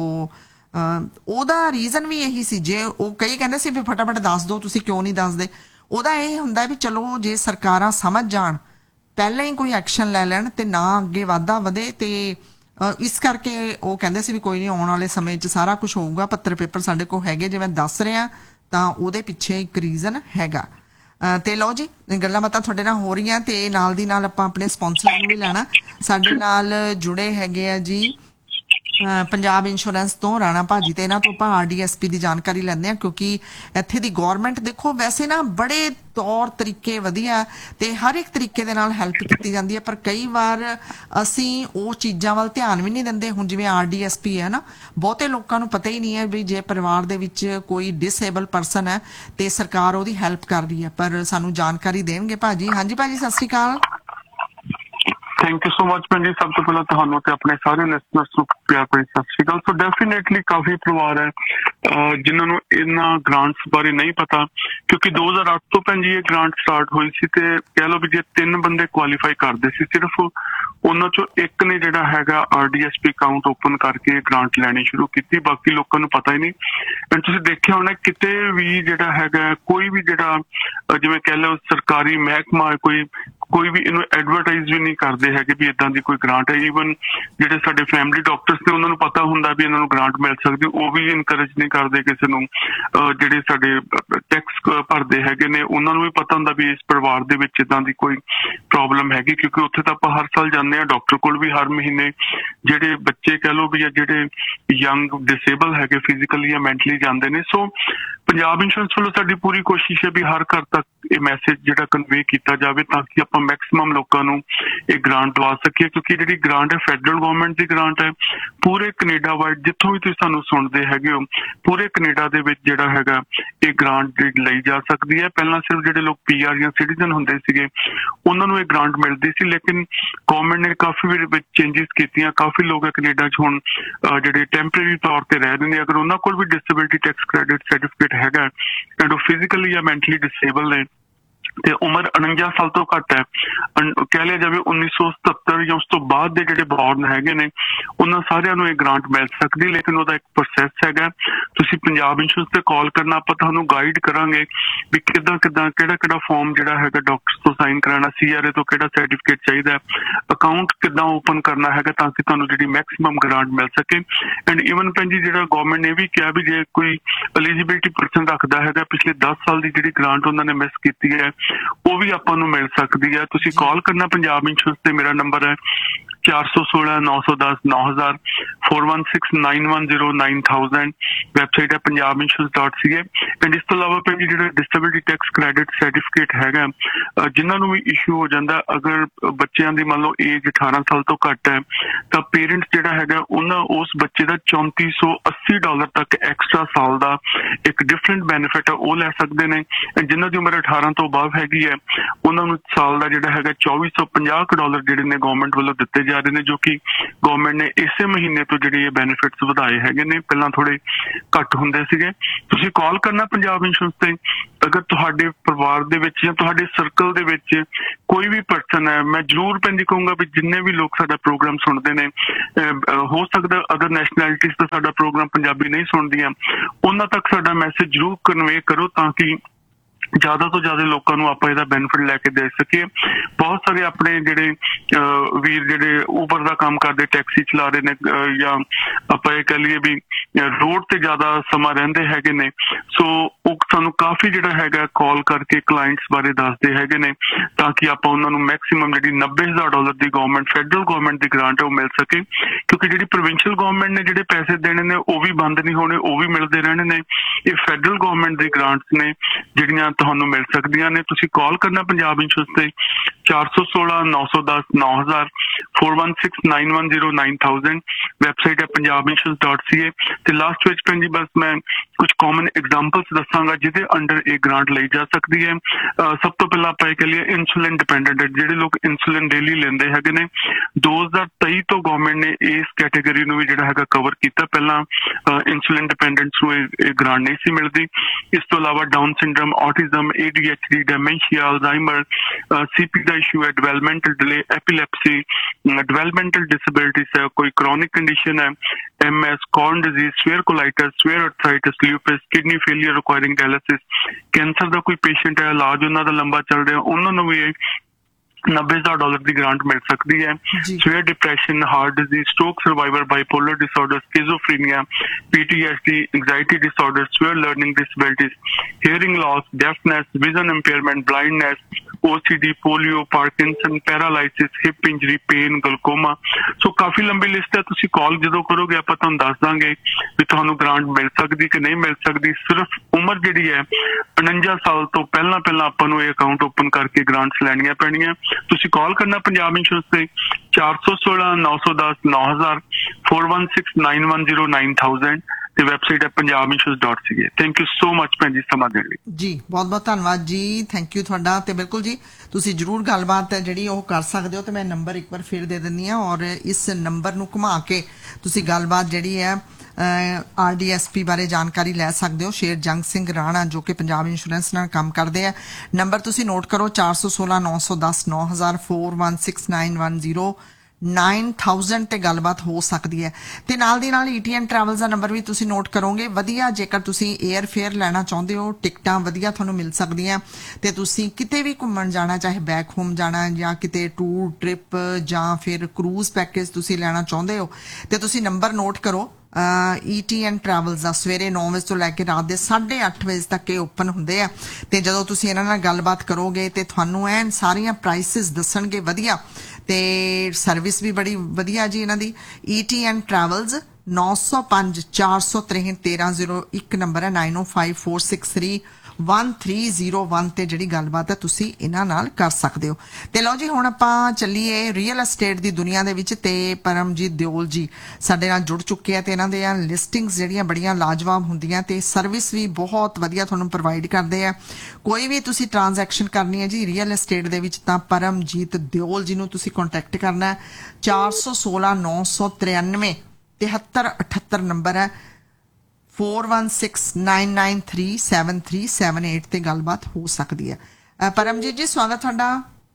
ਉਹਦਾ ਰੀਜ਼ਨ ਵੀ ਇਹੀ ਸੀ। ਜੇ ਉਹ ਕਈ ਕਹਿੰਦੇ ਸੀ ਵੀ ਫਟਾਫਟ ਦੱਸ ਦਿਓ, ਤੁਸੀਂ ਕਿਉਂ ਨਹੀਂ ਦੱਸਦੇ? ਉਹਦਾ ਇਹ ਹੁੰਦਾ ਵੀ ਚਲੋ ਜੇ ਸਰਕਾਰਾਂ ਸਮਝ ਜਾਣ, ਪਹਿਲਾਂ ਹੀ ਕੋਈ ਐਕਸ਼ਨ ਲੈ ਲੈਣ ਤੇ ਨਾ ਅੱਗੇ ਵਾਧਾ ਵਧੇ। ਤੇ ਇਸ ਕਰਕੇ ਉਹ ਕਹਿੰਦੇ ਸੀ ਵੀ ਕੋਈ ਨਹੀਂ, ਆਉਣ ਵਾਲੇ ਸਮੇਂ 'ਚ ਸਾਰਾ ਕੁਝ ਹੋਊਗਾ, ਪੱਤਰ ਪੇਪਰ ਸਾਡੇ ਕੋਲ ਹੈਗੇ। ਜਿਵੇਂ ਦੱਸ ਰਿਹਾ ਤਾਂ ਉਹਦੇ ਪਿੱਛੇ ਇੱਕ ਰੀਜ਼ਨ ਹੈਗਾ। ਤੇ ਲਓ ਜੀ, ਗੱਲਾਂ ਬਾਤਾਂ ਤੁਹਾਡੇ ਨਾਲ ਹੋ ਰਹੀਆਂ, ਤੇ ਨਾਲ ਦੀ ਨਾਲ ਆਪਾਂ ਆਪਣੇ ਸਪਾਂਸਰ ਨੂੰ ਵੀ ਲੈਣਾ। ਸਾਡੇ ਨਾਲ ਜੁੜੇ ਹੈਗੇ ਆ ਜੀ ਪੰਜਾਬ ਇੰਸ਼ੋਰੈਂਸ ਤੋਂ ਰਾਣਾ ਭਾਜੀ, ਤੇ ਇਹਨਾਂ ਤੋਂ ਆਪਾਂ ਆਰ ਡੀ ਐਸ ਪੀ ਦੀ ਜਾਣਕਾਰੀ ਲੈਂਦੇ ਹਾਂ, ਕਿਉਂਕਿ ਇੱਥੇ ਦੀ ਗੌਰਮੈਂਟ ਦੇਖੋ ਵੈਸੇ ਨਾ ਬੜੇ ਤੌਰ ਤਰੀਕੇ ਵਧੀਆ ਤੇ ਹਰ ਇੱਕ ਤਰੀਕੇ ਦੇ ਨਾਲ ਹੈਲਪ ਕੀਤੀ ਜਾਂਦੀ ਹੈ, ਪਰ ਕਈ ਵਾਰ ਅਸੀਂ ਉਹ ਚੀਜ਼ਾਂ ਵੱਲ ਧਿਆਨ ਵੀ ਨਹੀਂ ਦਿੰਦੇ। ਹੁਣ ਜਿਵੇਂ ਆਰ ਡੀ ਐਸ ਪੀ ਹੈ ਨਾ, ਬਹੁਤੇ ਲੋਕਾਂ ਨੂੰ ਪਤਾ ਹੀ ਨਹੀਂ ਹੈ ਵੀ ਜੇ ਪਰਿਵਾਰ ਦੇ ਵਿੱਚ ਕੋਈ ਡਿਸੇਬਲ ਪਰਸਨ ਹੈ ਤੇ ਸਰਕਾਰ ਉਹਦੀ ਹੈਲਪ ਕਰ ਰਹੀ ਹੈ, ਪਰ ਸਾਨੂੰ ਜਾਣਕਾਰੀ ਦੇਣਗੇ ਭਾਜੀ। ਹਾਂਜੀ ਭਾਜੀ, ਸਤਿ ਸ਼੍ਰੀ ਅਕਾਲ। ਥੈਂਕ ਯੂ ਸੋ ਮਚ ਭੈਣ ਜੀ। ਸਭ ਤੋਂ ਪਹਿਲਾਂ ਤੁਹਾਨੂੰ ਤੇ ਆਪਣੇ ਸਾਰੇ ਲਿਸਨਰਸ ਨੂੰ ਪਿਆਰ ਭਰੀ ਸਤਿ ਸ਼੍ਰੀ ਅਕਾਲ। ਸੋ ਡੈਫੀਨੇਟਲੀ ਕਾਫੀ ਪਰਿਵਾਰ ਹੈ ਜਿਨ੍ਹਾਂ ਨੂੰ ਇਹਨਾਂ ਗ੍ਰਾਂਟਸ ਬਾਰੇ ਨਹੀਂ ਪਤਾ, ਕਿਉਂਕਿ ਦੋ ਹਜ਼ਾਰ ਅੱਠ ਤੋਂ ਭੈਣ ਜੀ ਇਹ ਗ੍ਰਾਂਟ ਸਟਾਰਟ ਹੋਈ ਸੀ, ਤੇ ਕਹਿ ਲਓ ਵੀ ਜੇ ਤਿੰਨ ਬੰਦੇ ਕੁਆਲੀਫਾਈ ਕਰਦੇ ਸੀ, ਸਿਰਫ ਉਹਨਾਂ ਚੋਂ ਇੱਕ ਨੇ ਜਿਹੜਾ ਹੈਗਾ R D S P account open ਕਰਕੇ ਗ੍ਰਾਂਟ ਲੈਣੀ ਸ਼ੁਰੂ ਕੀਤੀ। ਬਾਕੀ ਲੋਕਾਂ ਨੂੰ ਪਤਾ ਹੀ ਨਹੀਂ। ਐਂਡ ਤੁਸੀਂ ਦੇਖਿਆ ਹੋਣਾ ਕਿਤੇ ਵੀ ਜਿਹੜਾ ਹੈਗਾ ਕੋਈ ਵੀ ਜਿਹੜਾ ਜਿਵੇਂ ਕਹਿ ਲਓ ਸਰਕਾਰੀ ਮਹਿਕਮਾ ਕੋਈ ਕੋਈ ਵੀ ਇਹਨੂੰ ਐਡਵਰਟਾਈਜ਼ ਵੀ ਨਹੀਂ ਕਰਦੇ ਹੈਗੇ ਵੀ ਇਦਾਂ ਦੀ ਕੋਈ ਗ੍ਰਾਂਟ ਹੈ। ਈਵਨ ਜਿਹੜੇ ਸਾਡੇ ਫੈਮਿਲੀ ਡਾਕਟਰਸ ਨੇ ਉਹਨਾਂ ਨੂੰ ਪਤਾ ਹੁੰਦਾ ਵੀ ਇਹਨਾਂ ਨੂੰ ਗ੍ਰਾਂਟ ਮਿਲ ਸਕਦੀ, ਉਹ ਵੀ ਇਨਕਰੇਜ ਨਹੀਂ ਕਰਦੇ ਕਿਸੇ ਨੂੰ। ਜਿਹੜੇ ਸਾਡੇ ਟੈਕਸ ਭਰਦੇ ਹੈਗੇ ਨੇ ਉਹਨਾਂ ਨੂੰ ਵੀ ਪਤਾ ਹੁੰਦਾ ਵੀ ਇਸ ਪਰਿਵਾਰ ਦੇ ਵਿੱਚ ਇਦਾਂ ਦੀ ਕੋਈ ਪ੍ਰੋਬਲਮ ਹੈਗੀ, ਕਿਉਂਕਿ ਉੱਥੇ ਤਾਂ ਆਪਾਂ ਹਰ ਸਾਲ ਜਾਂਦੇ ਹਾਂ ਡਾਕਟਰ ਕੋਲ ਵੀ ਹਰ ਮਹੀਨੇ। ਜਿਹੜੇ ਬੱਚੇ ਕਹਿ ਲਓ ਵੀ ਜਿਹੜੇ ਯੰਗ ਡਿਸੇਬਲ ਹੈਗੇ ਫਿਜ਼ੀਕਲੀ ਜਾਂ ਮੈਂਟਲੀ ਜਾਂਦੇ ਨੇ। ਸੋ ਪੰਜਾਬ ਇੰਸ਼ੋਰੈਂਸ ਵੱਲੋਂ ਸਾਡੀ ਪੂਰੀ ਕੋਸ਼ਿਸ਼ ਹੈ ਵੀ ਹਰ ਘਰ ਤੱਕ ਇਹ ਮੈਸੇਜ ਜਿਹੜਾ ਕਨਵੇ ਕੀਤਾ ਜਾਵੇ ਤਾਂ ਕਿ ਆਪਾਂ ਮੈਕਸਿਮਮ ਲੋਕਾਂ ਨੂੰ ਇਹ ਗ੍ਰਾਂਟ ਦਵਾ ਸਕੀਏ, ਕਿਉਂਕਿ ਜਿਹੜੀ ਗ੍ਰਾਂਟ ਹੈ ਫੈਡਰਲ ਗਵਰਨਮੈਂਟ ਦੀ ਗ੍ਰਾਂਟ ਹੈ। ਪੂਰੇ ਕੈਨੇਡਾ ਵਾਈਡ ਜਿੱਥੋਂ ਵੀ ਤੁਸੀਂ ਸਾਨੂੰ ਸੁਣਦੇ ਹੈਗੇ ਹੋ, ਪੂਰੇ ਕੈਨੇਡਾ ਦੇ ਵਿੱਚ ਜਿਹੜਾ ਹੈਗਾ ਇਹ ਗ੍ਰਾਂਟ ਲਈ ਜਾ ਸਕਦੀ ਹੈ। ਪਹਿਲਾਂ ਸਿਰਫ ਜਿਹੜੇ ਲੋਕ ਪੀ ਆਰ ਜਾਂ ਸਿਟੀਜ਼ਨ ਹੁੰਦੇ ਸੀਗੇ ਉਹਨਾਂ ਨੂੰ ਇਹ ਗ੍ਰਾਂਟ ਮਿਲਦੀ ਸੀ, ਲੇਕਿਨ ਗਵਰਨਮੈਂਟ ਨੇ ਕਾਫੀ ਵਿੱਚ ਚੇਂਜਿਸ ਕੀਤੀਆਂ। ਕਾਫੀ ਲੋਕ ਕੈਨੇਡਾ 'ਚ ਹੁਣ ਜਿਹੜੇ ਟੈਂਪਰੇਰੀ ਤੌਰ ਤੇ ਰਹਿ ਰਹੇ ਨੇ, ਅਗਰ ਉਹਨਾਂ ਕੋਲ ਵੀ ਡਿਸੇਬਿਲਿਟੀ ਟੈਕਸ ਕ੍ਰੈਡਿਟ ਸਰਟੀਫਿਕੇਟ ਹੈਗਾ ਐਂਡ ਉਹ ਫਿਜ਼ੀਕਲੀ ਜਾਂ ਮੈਂਟਲੀ ਡਿਸੇਬਲ ਨੇ ਤੇ ਉਮਰ ਉਣੰਜਾ ਸਾਲ ਤੋਂ ਘੱਟ ਹੈ, ਕਹਿ ਲਿਆ ਜਾਵੇ ਉੱਨੀ ਸੌ ਸਤੱਤਰ ਜਾਂ ਉਸ ਤੋਂ ਬਾਅਦ ਦੇ ਜਿਹੜੇ ਬੌਰਨ ਹੈਗੇ ਨੇ ਉਹਨਾਂ ਸਾਰਿਆਂ ਨੂੰ ਇਹ ਗ੍ਰਾਂਟ ਮਿਲ ਸਕਦੀ, ਲੇਕਿਨ ਉਹਦਾ ਇੱਕ ਪ੍ਰੋਸੈਸ ਹੈਗਾ। ਤੁਸੀਂ ਪੰਜਾਬ ਇੰਸ਼ੋਰੈਂਸ ਤੇ ਕਾਲ ਕਰਨਾ, ਆਪਾਂ ਤੁਹਾਨੂੰ ਗਾਈਡ ਕਰਾਂਗੇ ਵੀ ਕਿੱਦਾਂ ਕਿੱਦਾਂ ਕਿਹੜਾ ਕਿਹੜਾ ਫਾਰਮ ਜਿਹੜਾ ਹੈਗਾ ਡਾਕਟਰ ਤੋਂ ਸਾਈਨ ਕਰਾਉਣਾ, ਸੀ ਆਰ ਏ ਤੋਂ ਕਿਹੜਾ ਸਰਟੀਫਿਕੇਟ ਚਾਹੀਦਾ, ਅਕਾਊਂਟ ਕਿੱਦਾਂ ਓਪਨ ਕਰਨਾ ਹੈਗਾ ਤਾਂ ਕਿ ਤੁਹਾਨੂੰ ਜਿਹੜੀ ਮੈਕਸਿਮਮ ਗ੍ਰਾਂਟ ਮਿਲ ਸਕੇ। ਐਂਡ ਈਵਨ ਭੈਣ ਜੀ ਜਿਹੜਾ ਗਵਰਨਮੈਂਟ ਨੇ ਵੀ ਕਿਹਾ ਵੀ ਜੇ ਕੋਈ ਐਲੀਜੀਬਿਲਿਟੀ ਪਰਸਨ ਰੱਖਦਾ ਹੈਗਾ ਪਿਛਲੇ ਦਸ ਸਾਲ ਦੀ ਜਿਹੜੀ ਗ੍ਰਾਂਟ ਉਹਨਾਂ ਨੇ ਮਿਸ ਕੀਤੀ ਹੈ ਉਹ ਵੀ ਆਪਾਂ ਨੂੰ ਮਿਲ ਸਕਦੀ ਹੈ। ਤੁਸੀਂ ਕਾਲ ਕਰਨਾ ਪੰਜਾਬ ਇੰਸ਼ੋਰੈਂਸ ਤੇ, ਮੇਰਾ ਨੰਬਰ ਹੈ ਚਾਰ ਸੌ ਸੋਲਾਂ ਨੌ ਸੌ ਦਸ ਨੌ ਹਜ਼ਾਰ four one six nine one zero nine thousand. Website ਹੈ Punjab insurance dot C A. And ਇਸ ਤੋਂ ਇਲਾਵਾ ਭੈਣ ਜੀ ਜਿਹੜਾ ਡਿਸੇਬਿਲਿਟੀ ਟੈਕਸ ਕ੍ਰੈਡਿਟ ਸਰਟੀਫਿਕੇਟ ਹੈਗਾ ਜਿਨ੍ਹਾਂ ਨੂੰ ਵੀ ਇਸ਼ੂ ਹੋ ਜਾਂਦਾ, ਅਗਰ ਬੱਚਿਆਂ ਦੀ ਮੰਨ ਲਓ ਏਜ ਅਠਾਰਾਂ ਸਾਲ ਤੋਂ ਘੱਟ ਹੈ ਤਾਂ ਪੇਰੈਂਟਸ ਜਿਹੜਾ ਹੈਗਾ ਉਹਨਾਂ ਉਸ ਬੱਚੇ ਦਾ ਚੌਂਤੀ ਸੌ ਅੱਸੀ ਡਾਲਰ ਤੱਕ ਐਕਸਟਰਾ ਸਾਲ ਦਾ ਇੱਕ ਡਿਫਰੈਂਟ ਬੈਨੀਫਿਟ ਹੈ ਉਹ ਲੈ ਸਕਦੇ ਨੇ। ਜਿਨ੍ਹਾਂ ਦੀ ਉਮਰ ਅਠਾਰਾਂ ਤੋਂ ਬਾਅਦ ਹੈਗੀ ਹੈ ਉਹਨਾਂ ਨੂੰ ਸਾਲ ਦਾ ਜਿਹੜਾ ਹੈਗਾ ਚੌਵੀ ਸੌ ਪੰਜਾਹ ਡਾਲਰ ਜਿਹੜੇ ਨੇ ਗਵਰਨਮੈਂਟ ਵੱਲੋਂ ਦਿੱਤੇ ਜਾ ਰਹੇ ਨੇ, ਜੋ ਕਿ ਗਵਰਨਮੈਂਟ ਨੇ ਇਸੇ ਮਹੀਨੇ ਤੋਂ ਜਿਹੜੇ ਇਹ ਬੈਨੀਫਿਟਸ ਵਧਾਏ ਹੈਗੇ ਨੇ, ਪਹਿਲਾਂ ਥੋੜੇ ਘੱਟ ਹੁੰਦੇ ਸੀਗੇ। ਤੁਸੀਂ ਕਾਲ ਕਰਨਾ ਪੰਜਾਬ ਇੰਸ਼ੋਰੈਂਸ ਤੇ। ਅਗਰ ਤੁਹਾਡੇ ਪਰਿਵਾਰ ਦੇ ਵਿੱਚ ਜਾਂ ਤੁਹਾਡੇ ਸਰਕਲ ਦੇ ਵਿੱਚ ਕੋਈ ਵੀ ਪਰਸਨ ਹੈ, ਮੈਂ ਜ਼ਰੂਰ ਪੈਂਦੀ ਕਹੂੰਗਾ ਵੀ ਜਿੰਨੇ ਵੀ ਲੋਕ ਸਾਡਾ ਪ੍ਰੋਗਰਾਮ ਸੁਣਦੇ ਨੇ, ਹੋ ਸਕਦਾ ਅਦਰ ਨੈਸ਼ਨੈਲਿਟੀਜ਼ ਦਾ ਸਾਡਾ ਪ੍ਰੋਗਰਾਮ ਪੰਜਾਬੀ ਨਹੀਂ ਸੁਣਦੀਆਂ, ਉਹਨਾਂ ਤੱਕ ਸਾਡਾ ਮੈਸੇਜ ਜ਼ਰੂਰ ਕਨਵੇ ਕਰੋ ਤਾਂ ਕਿ ਜ਼ਿਆਦਾ ਤੋਂ ਜ਼ਿਆਦਾ ਲੋਕਾਂ ਨੂੰ ਆਪਾਂ ਇਹਦਾ ਬੈਨੀਫਿਟ ਲੈ ਕੇ ਦੇ ਸਕੀਏ। ਬਹੁਤ ਸਾਰੇ ਆਪਣੇ ਜਿਹੜੇ ਵੀਰ ਜਿਹੜੇ ਉਬਰ ਦਾ ਕੰਮ ਕਰਦੇ, ਟੈਕਸੀ ਚਲਾ ਰਹੇ ਨੇ, ਜਾਂ ਆਪਾਂ ਇਹ ਕਹਿ ਲਈਏ ਵੀ ਰੋਡ ਤੇ ਜ਼ਿਆਦਾ ਸਮਾਂ ਰਹਿੰਦੇ ਹੈਗੇ ਨੇ, ਸੋ ਉਹ ਸਾਨੂੰ ਕਾਫੀ ਜਿਹੜਾ ਹੈਗਾ ਕਾਲ ਕਰਕੇ ਕਲਾਇੰਟਸ ਬਾਰੇ ਦੱਸਦੇ ਹੈਗੇ ਨੇ ਤਾਂ ਕਿ ਆਪਾਂ ਉਹਨਾਂ ਨੂੰ ਮੈਕਸਿਮਮ ਜਿਹੜੀ ਨੱਬੇ ਹਜ਼ਾਰ ਡਾਲਰ ਦੀ ਗਵਰਨਮੈਂਟ ਫੈਡਰਲ ਗਵਰਨਮੈਂਟ ਦੀ ਗ੍ਰਾਂਟ ਹੈ ਉਹ ਮਿਲ ਸਕੇ, ਕਿਉਂਕਿ ਜਿਹੜੀ ਪ੍ਰੋਵਿੰਸ਼ੀਅਲ ਗਵਰਨਮੈਂਟ ਨੇ ਜਿਹੜੇ ਪੈਸੇ ਦੇਣੇ ਨੇ ਉਹ ਵੀ ਬੰਦ ਨਹੀਂ ਹੋਣੇ, ਉਹ ਵੀ ਮਿਲਦੇ ਰਹਿਣੇ ਨੇ। ਇਹ ਫੈਡਰਲ ਗਵਰਨਮੈਂਟ ਦੀ ਗ੍ਰਾਂਟਸ ਨੇ ਜਿਹੜੀਆਂ ਤੁਹਾਨੂੰ ਮਿਲ ਸਕਦੀਆਂ ਨੇ। ਤੁਸੀਂ ਕਾਲ ਕਰਨਾ ਪੰਜਾਬ ਇੰਸ਼ੋਰੈਂਸ ਤੇ ਚਾਰ ਸੌ ਸੋਲਾਂ ਨੌ ਸੌ ਦਸ ਨੌ ਹਜ਼ਾਰ four one six nine one zero nine thousand. Website ਹੈ ਪੰਜਾਬ ਇੰਸ਼ੋਰੈਂਸ ਡਾਟ ਸੀ ਏ। ਤੇ ਲਾਸਟ ਵਿੱਚ ਭੈਣ ਜੀ ਬਸ ਮੈਂ ਕੁਝ ਕਾਮਨ ਐਗਜ਼ਾਮਪਲਸ ਦੱਸਾਂਗਾ ਜਿਹਦੇ ਅੰਡਰ ਇਹ ਗ੍ਰਾਂਟ ਲਈ ਜਾ ਸਕਦੀ ਹੈ। ਸਭ ਤੋਂ ਪਹਿਲਾਂ ਆਪਾਂ ਇਹ ਕਹਿ ਲਈਏ ਇਨਸੂਲਿਨ ਡਿਪੈਂਡੈਂਟ, ਜਿਹੜੇ ਲੋਕ ਇਨਸੂਲਿਨ ਡੇਲੀ ਲੈਂਦੇ ਹੈਗੇ ਨੇ, ਦੋ ਹਜ਼ਾਰ ਤੇਈ ਤੋਂ ਗਵਰਨਮੈਂਟ ਨੇ ਇਸ ਕੈਟੇਗਰੀ ਨੂੰ ਵੀ ਜਿਹੜਾ ਹੈਗਾ ਕਵਰ ਕੀਤਾ। ਪਹਿਲਾਂ ਇਨਸੂਲਿਨ ਡਿਪੈਂਡੈਂਟਸ ਨੂੰ ਇਹ ਗ੍ਰਾਂਟ ਨਹੀਂ ਸੀ ਮਿਲਦੀ। ਇਸ ਤੋਂ ਇਲਾਵਾ down syndrome, autism, A D H D, ਡੈਮੈਂਸ਼ੀਆ, Alzheimer, C P the issue ਹੈ, ਡਿਵੈਲਪਮੈਂਟਲ ਡਿਲੇ, ਐਪੀਲੈਪਸੀ, ਡਿਵੈਲਪਮੈਂਟਲ ਡਿਸੇਬਿਲਿਟੀਜ਼ ਹੈ, ਕੋਈ ਕ੍ਰੋਨਿਕ ਕੰਡੀਸ਼ਨ ਹੈ, M S, corn disease, swear ਕੋਲਾਈਟਸ, swear arthritis, ਲਿਊਪਸ, kidney failure ਰਿਕੁਆਇਰਿੰਗ dialysis, cancer ਦਾ ਕੋਈ ਪੇਸ਼ੈਂਟ ਹੈ, ਇਲਾਜ ਉਹਨਾਂ ਦਾ ਲੰਬਾ ਚੱਲ ਰਿਹਾ, ਉਹਨਾਂ ਨੂੰ ਵੀ ਨੱਬੇ ਹਜ਼ਾਰ ਡਾਲਰ ਦੀ ਗ੍ਰਾਂਟ ਮਿਲ ਸਕਦੀ ਹੈ। Swear depression, heart disease, stroke survivor, bipolar disorder, ਸਕਿਜ਼ੋਫਰੀਨੀਆ, P T S D, anxiety disorder, swear learning disabilities, hearing Las, ਡੈਫਨੈਸ, vision impairment, blindness, ਓ C D, polio, Parkinson, paralysis, hip injury, pain, ਗਲਕੋਮਾ। ਸੋ ਕਾਫੀ ਲੰਬੀ list ਹੈ। ਤੁਸੀਂ ਕਾਲ ਜਦੋਂ ਕਰੋਗੇ ਆਪਾਂ ਤੁਹਾਨੂੰ ਦੱਸ ਦਾਂਗੇ ਵੀ ਤੁਹਾਨੂੰ ਗ੍ਰਾਂਟ ਮਿਲ ਸਕਦੀ ਕਿ ਨਹੀਂ ਮਿਲ ਸਕਦੀ। ਸਿਰਫ ਉਮਰ ਜਿਹੜੀ ਹੈ ਉਣੰਜਾ ਸਾਲ ਤੋਂ ਪਹਿਲਾਂ ਪਹਿਲਾਂ ਆਪਾਂ ਨੂੰ ਇਹ ਅਕਾਊਂਟ ਓਪਨ ਕਰਕੇ ਗ੍ਰਾਂਟਸ ਲੈਣੀਆਂ ਪੈਣੀਆਂ। ਤੁਸੀਂ ਕਾਲ ਕਰਨਾ ਪੰਜਾਬ ਇੰਸ਼ੋਰੈਂਸ ਤੇ ਚਾਰ ਸੌ ਸੋਲਾਂ ਨੌ ਸੌ ਦਸ ਨੌ ਹਜ਼ਾਰ four one six nine one zero nine thousand ਤੇ ਵੈਬਸਾਈਟ ਹੈ Punjab insurance dot C A. Thank you so much ਭੈਣ ਜੀ ਸਮਾਂ ਦੇਣ ਲਈ। ਜੀ ਬਹੁਤ ਬਹੁਤ ਧੰਨਵਾਦ ਜੀ, ਥੈਂਕ ਯੂ ਤੁਹਾਡਾ। ਤੇ ਬਿਲਕੁਲ ਜੀ ਤੁਸੀਂ ਜ਼ਰੂਰ ਗੱਲਬਾਤ ਜਿਹੜੀ ਉਹ ਕਰ ਸਕਦੇ ਹੋ ਤੇ ਮੈਂ ਨੰਬਰ ਇੱਕ ਵਾਰ ਫਿਰ ਦੇ ਦਿੰਦੀ ਹਾਂ, ਔਰ ਇਸ ਨੰਬਰ ਨੂੰ ਘੁਮਾ ਕੇ ਤੁਸੀਂ ਗੱਲਬਾਤ ਜਿਹੜੀ ਹੈ ਆਰ ਡੀ ਐਸ ਪੀ ਬਾਰੇ ਜਾਣਕਾਰੀ ਲੈ ਸਕਦੇ ਹੋ। ਸ਼ੇਰ ਜੰਗ ਸਿੰਘ ਰਾਣਾ ਜੋ ਕਿ ਪੰਜਾਬ ਇੰਸ਼ੋਰੈਂਸ ਨਾਲ ਕੰਮ ਕਰਦੇ ਆ, ਨੰਬਰ ਤੁਸੀਂ ਨੋਟ ਕਰੋ ਚਾਰ ਸੌ ਸੋਲਾਂ ਨੌ ਸੌ ਦਸ ਨੌ ਹਜ਼ਾਰ four one six nine one zero nine thousand ਤੇ ਗੱਲਬਾਤ ਹੋ ਸਕਦੀ ਹੈ। ਤੇ ਨਾਲ ਦੀ ਨਾਲ ਈ ਟੀ ਐਨ ਟਰੈਵਲਸ ਦਾ ਨੰਬਰ ਵੀ ਤੁਸੀਂ ਨੋਟ ਕਰੋਗੇ। ਵਧੀਆ ਜੇਕਰ ਤੁਸੀਂ 에ਅਰ ਫੇਅਰ ਲੈਣਾ ਚਾਹੁੰਦੇ ਹੋ, ਟਿਕਟਾਂ ਵਧੀਆ ਤੁਹਾਨੂੰ ਮਿਲ ਸਕਦੀਆਂ ਤੇ ਤੁਸੀਂ ਕਿਤੇ ਵੀ ਘੁੰਮਣ ਜਾਣਾ, ਚਾਹੇ ਬੈਕ ਹੋਮ ਜਾਣਾ ਜਾਂ ਕਿਤੇ ਟੂਰ ਟ੍ਰਿਪ ਜਾਂ ਫਿਰ ਕਰੂਜ਼ ਪੈਕੇਜ ਤੁਸੀਂ ਲੈਣਾ ਚਾਹੁੰਦੇ ਹੋ ਤੇ ਤੁਸੀਂ ਨੰਬਰ ਨੋਟ ਕਰੋ। ਈ ਟੀ ਐਨ ਟਰੈਵਲਸ ਦਾ ਸਵੇਰੇ ਨੌ ਵਜੇ ਤੋਂ ਲੈ ਕੇ ਰਾਤ ਦੇ ਸਾਢੇ ਅੱਠ ਵਜੇ ਤੱਕ ਇਹ ਓਪਨ ਹੁੰਦੇ ਆ ਤੇ ਜਦੋਂ ਤੁਸੀਂ ਇਹਨਾਂ ਨਾਲ ਗੱਲਬਾਤ ਕਰੋਗੇ ਤੇ ਤੁਹਾਨੂੰ ਐਨ ਸਾਰੀਆਂ ਪ੍ਰਾਈਸਿਸ ਦੱਸਣਗੇ ਵਧੀਆ ਤੇ ਸਰਵਿਸ ਵੀ ਬੜੀ ਵਧੀਆ ਜੀ ਇਹਨਾਂ ਦੀ। ਈ ਟੀ ਐਨ ਟਰੈਵਲਸ ਨੌ ਸੌ ਪੰਜ ਚਾਰ ਸੌ ਤਰੇਹਠ ਤੇਰਾਂ ਜ਼ੀਰੋ ਇੱਕ ਨੰਬਰ ਹੈ ਨਾਈਨ ਓ five four six three one three zero one ਤੇ ਜਿਹੜੀ ਗੱਲਬਾਤ ਹੈ ਤੁਸੀਂ ਇਹਨਾਂ ਨਾਲ ਕਰ ਸਕਦੇ ਹੋ। ਤੇ ਲਓ ਜੀ ਹੁਣ ਆਪਾਂ ਚੱਲੀਏ ਰੀਅਲ ਐਸਟੇਟ ਦੀ ਦੁਨੀਆ ਦੇ ਵਿੱਚ ਤੇ ਪਰਮਜੀਤ ਦਿਓਲ ਜੀ ਸਾਡੇ ਨਾਲ ਜੁੜ ਚੁੱਕੇ ਆ ਤੇ ਇਹਨਾਂ ਦੀਆਂ ਲਿਸਟਿੰਗਸ ਜਿਹੜੀਆਂ ਬੜੀਆਂ ਲਾਜਵਾਬ ਹੁੰਦੀਆਂ ਤੇ ਸਰਵਿਸ ਵੀ ਬਹੁਤ ਵਧੀਆ ਤੁਹਾਨੂੰ ਪ੍ਰੋਵਾਈਡ ਕਰਦੇ ਆ। ਕੋਈ ਵੀ ਤੁਸੀਂ ਟ੍ਰਾਂਜੈਕਸ਼ਨ ਕਰਨੀ ਹੈ ਜੀ ਰੀਅਲ ਐਸਟੇਟ ਦੇ ਵਿੱਚ ਤਾਂ ਪਰਮਜੀਤ ਦਿਓਲ ਜੀ ਨੂੰ ਤੁਸੀਂ ਕੰਟੈਕਟ ਕਰਨਾ ਹੈ। ਚਾਰ ਸੌ ਸੋਲਾਂ ਨੌ ਸੌ ਤਰਾਨਵੇਂ ਤਿਹੱਤਰ ਅਠੱਤਰ ਨੰਬਰ ਹੈ four one six nine nine three seven three seven eight ਤੇ ਗੱਲਬਾਤ ਹੋ ਸਕਦੀ ਹੈ। ਪਰਮਜੀਤ ਜੀ ਸਵਾਗਤ ਤੁਹਾਡਾ।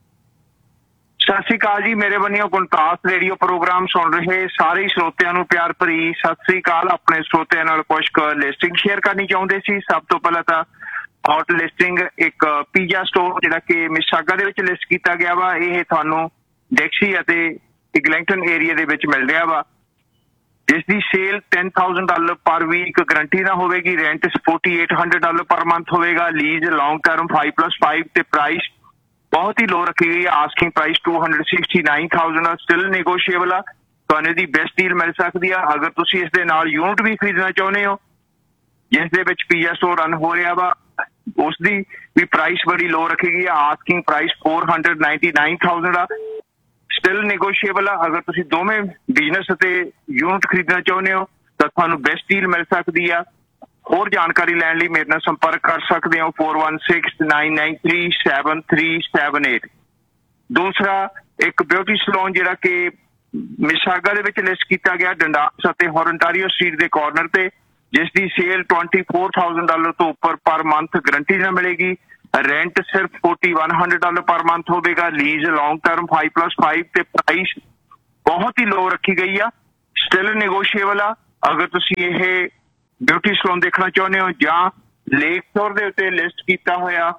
ਸਤਿ ਸ਼੍ਰੀ ਅਕਾਲ ਜੀ। ਮੇਰੇ ਵੱਲੋਂ ਗੁਣਤਾਸ ਰੇਡੀਓ ਪ੍ਰੋਗਰਾਮ ਸੁਣ ਰਹੇ ਸਾਰੇ ਸਰੋਤਿਆਂ ਨੂੰ ਪਿਆਰ ਭਰੀ ਸਤਿ ਸ਼੍ਰੀ ਅਕਾਲ। ਆਪਣੇ ਸਰੋਤਿਆਂ ਨਾਲ ਕੁਝ ਲਿਸਟਿੰਗ ਸ਼ੇਅਰ ਕਰਨੀ ਚਾਹੁੰਦੇ ਸੀ। ਸਭ ਤੋਂ ਪਹਿਲਾਂ ਤਾਂ ਹੌਟ ਲਿਸਟਿੰਗ ਇੱਕ ਪੀਜ਼ਾ ਸਟੋਰ ਜਿਹੜਾ ਕਿ ਮਿਸਾਗਾ ਦੇ ਵਿੱਚ ਲਿਸਟ ਕੀਤਾ ਗਿਆ ਵਾ। ਇਹ ਤੁਹਾਨੂੰ ਡੈਕਸੀ ਅਤੇ ਇਗਲੈਂਗਟਨ ਏਰੀਆ ਦੇ ਵਿੱਚ ਮਿਲ ਰਿਹਾ ਵਾ। ਜਿਸ ਦੀ ਸੇਲ ten thousand ਡਾਲਰ ਪਰ ਵੀਕ ਗਰੰਟੀ ਨਾ ਹੋਵੇਗੀ। Rent forty-eight hundred dollar per month ਹੋਵੇਗਾ। Lease long term five plus five ਤੇ ਪ੍ਰਾਈਸ ਬਹੁਤ ਹੀ ਲੋ ਰੱਖੀ ਗਈ ਹੈ। Asking price two hundred sixty-nine thousand still negotiable ਆ। ਤੁਹਾਨੂੰ ਇਹਦੀ ਬੈਸਟ ਡੀਲ ਮਿਲ ਸਕਦੀ ਆ। ਅਗਰ ਤੁਸੀਂ ਇਸ ਦੇ ਨਾਲ ਯੂਨਿਟ ਵੀ ਖਰੀਦਣਾ ਚਾਹੁੰਦੇ ਹੋ ਜਿਸ ਦੇ ਵਿੱਚ ਪੀਜ਼ਾ ਸਟੋਰ ਰਨ ਹੋ ਰਿਹਾ ਵਾ ਉਸ ਦੀ ਵੀ ਪ੍ਰਾਈਸ ਬੜੀ ਲੋ ਰੱਖੀ ਗਈ ਆ। Asking price four hundred ninety-nine thousand ਆ। ਸਟਿਲ ਨੈਗੋਸ਼ੀਏਬਲ ਆ। ਅਗਰ ਤੁਸੀਂ ਦੋਵੇਂ ਬਿਜ਼ਨਸ ਅਤੇ ਯੂਨਿਟ ਖਰੀਦਣਾ ਚਾਹੁੰਦੇ ਹੋ ਤਾਂ ਤੁਹਾਨੂੰ ਬੈਸਟ ਡੀਲ ਮਿਲ ਸਕਦੀ ਆ। ਹੋਰ ਜਾਣਕਾਰੀ ਲੈਣ ਲਈ ਮੇਰੇ ਨਾਲ ਸੰਪਰਕ ਕਰ ਸਕਦੇ ਹੋ four one six nine nine three seven three seven eight। ਦੂਸਰਾ ਇੱਕ ਬਿਊਟੀ ਸਲੂਨ ਜਿਹੜਾ ਕਿ ਮਿਸਾਗਾ ਦੇ ਵਿੱਚ ਲਿਸਟ ਕੀਤਾ ਗਿਆ ਡੰਡਾਸ ਅਤੇ ਹੋਰੰਟਾਰੀਓ ਸਟਰੀਟ ਦੇ ਕਾਰਨਰ ਤੇ ਜਿਸ ਦੀ ਸੇਲ twenty-four thousand ਡਾਲਰ ਤੋਂ ਉੱਪਰ ਪਰ ਮੰਥ ਗਰੰਟੀ ਨਾਲ ਮਿਲੇਗੀ। ਰੈਂਟ ਸਿਰਫ forty-one hundred dollar per month ਹੋਵੇਗਾ। Lease long term five plus five ਤੇ ਪ੍ਰਾਈਸ ਬਹੁਤ ਹੀ ਲੋ ਰੱਖੀ ਗਈ ਆ। ਸਟਿਲ ਨੈਗੋਸ਼ੀਏਬਲ ਆ। ਅਗਰ ਤੁਸੀਂ ਇਹ ਬਿਊਟੀ ਸਲੂਨ ਦੇਖਣਾ ਚਾਹੁੰਦੇ ਹੋ ਜਾਂ ਲੇਕ ਸ਼ੋਰ ਦੇ ਉੱਤੇ ਲਿਸਟ ਕੀਤਾ ਹੋਇਆ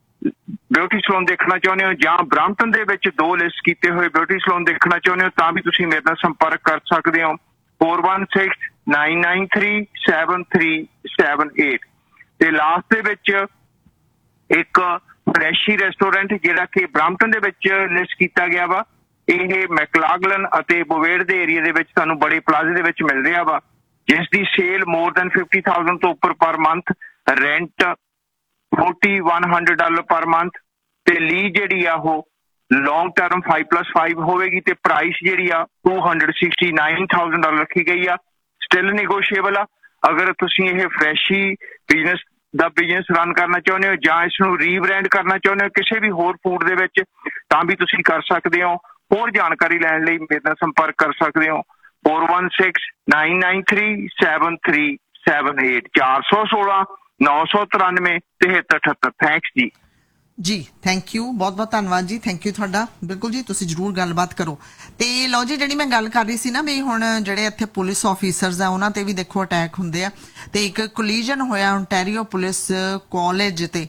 ਬਿਊਟੀ ਸਲੂਨ ਦੇਖਣਾ ਚਾਹੁੰਦੇ ਹੋ ਜਾਂ ਬ੍ਰੈਂਪਟਨ ਦੇ ਵਿੱਚ ਦੋ ਲਿਸਟ ਕੀਤੇ ਹੋਏ ਬਿਊਟੀ ਸਲੂਨ ਦੇਖਣਾ ਚਾਹੁੰਦੇ ਹੋ ਤਾਂ ਵੀ ਤੁਸੀਂ ਮੇਰੇ ਨਾਲ ਸੰਪਰਕ ਕਰ ਸਕਦੇ ਹੋ four one six nine nine three seven three seven eight। ਤੇ ਲਾਸਟ ਦੇ ਵਿੱਚ ਇੱਕ ਫਰੈਸ਼ੀ ਰੈਸਟੋਰੈਂਟ ਜਿਹੜਾ ਕਿ ਬ੍ਰੈਂਪਟਨ ਦੇ ਵਿੱਚ ਲਿਸਟ ਕੀਤਾ ਗਿਆ ਵਾ। ਇਹ ਮੈਕਲਾਗਲਨ ਅਤੇ ਬੋਵੇਡ ਦੇ ਏਰੀਆ ਦੇ ਵਿੱਚ ਤੁਹਾਨੂੰ ਬੜੇ ਪਲਾਜ਼ੇ ਦੇ ਵਿੱਚ ਮਿਲ ਰਿਹਾ ਵਾ ਜਿਸ ਦੀ sale more than fifty thousand ਤੋਂ ਉੱਪਰ per month. Rent forty-one hundred dollar per month ਤੇ ਲੀਜ਼ ਜਿਹੜੀ ਆ ਉਹ long term five plus five ਹੋਵੇਗੀ ਤੇ ਪ੍ਰਾਈਸ ਜਿਹੜੀ ਆ two hundred sixty-nine thousand dollar ਰੱਖੀ ਗਈ ਆ। ਸਟਿਲ ਨੈਗੋਸ਼ੀਏਬਲ ਆ। ਅਗਰ ਤੁਸੀਂ ਇਹ ਫਰੈਸ਼ੀ ਬਿਜ਼ਨਸ ਦਾ ਬਿਜ਼ਨਸ ਰਨ ਕਰਨਾ ਚਾਹੁੰਦੇ ਹੋ ਜਾਂ ਇਸ ਨੂੰ ਰੀਬ੍ਰਾਂਡ ਕਰਨਾ ਚਾਹੁੰਦੇ ਹੋ ਕਿਸੇ ਵੀ ਹੋਰ ਫੂਡ ਦੇ ਵਿੱਚ ਤਾਂ ਵੀ ਤੁਸੀਂ ਕਰ ਸਕਦੇ ਹੋ। ਹੋਰ ਜਾਣਕਾਰੀ ਲੈਣ ਲਈ ਮੇਰੇ ਨਾਲ ਸੰਪਰਕ ਕਰ ਸਕਦੇ ਹੋ four one six nine nine three seven three seven eight ਚਾਰ ਸੌ ਸੋਲਾਂ ਨੌ ਸੌ ਤਰਾਨਵੇਂ ਤਿਹੱਤਰ ਅਠੱਤਰ। ਥੈਂਕਸ ਜੀ। ਜੀ ਥੈਂਕ ਯੂ ਬਹੁਤ ਬਹੁਤ ਧੰਨਵਾਦ ਜੀ। ਥੈਂਕ ਯੂ ਤੁਹਾਡਾ। ਬਿਲਕੁਲ ਜੀ ਤੁਸੀਂ ਜ਼ਰੂਰ ਗੱਲਬਾਤ ਕਰੋ। ਤੇ ਲਓ ਜੀ ਜਿਹੜੀ ਮੈਂ ਗੱਲ ਕਰ ਰਹੀ ਸੀ ਨਾ ਵੀ ਹੁਣ ਜਿਹੜੇ ਇੱਥੇ ਪੁਲਿਸ ਆਫੀਸਰਸ ਆ ਉਹਨਾਂ ਤੇ ਵੀ ਦੇਖੋ ਅਟੈਕ ਹੁੰਦੇ ਆ ਤੇ ਇੱਕ ਕੋਲੀਜਨ ਹੋਇਆ ਓਨਟਾਰੀਓ ਪੁਲਿਸ ਕਾਲਜ ਤੇ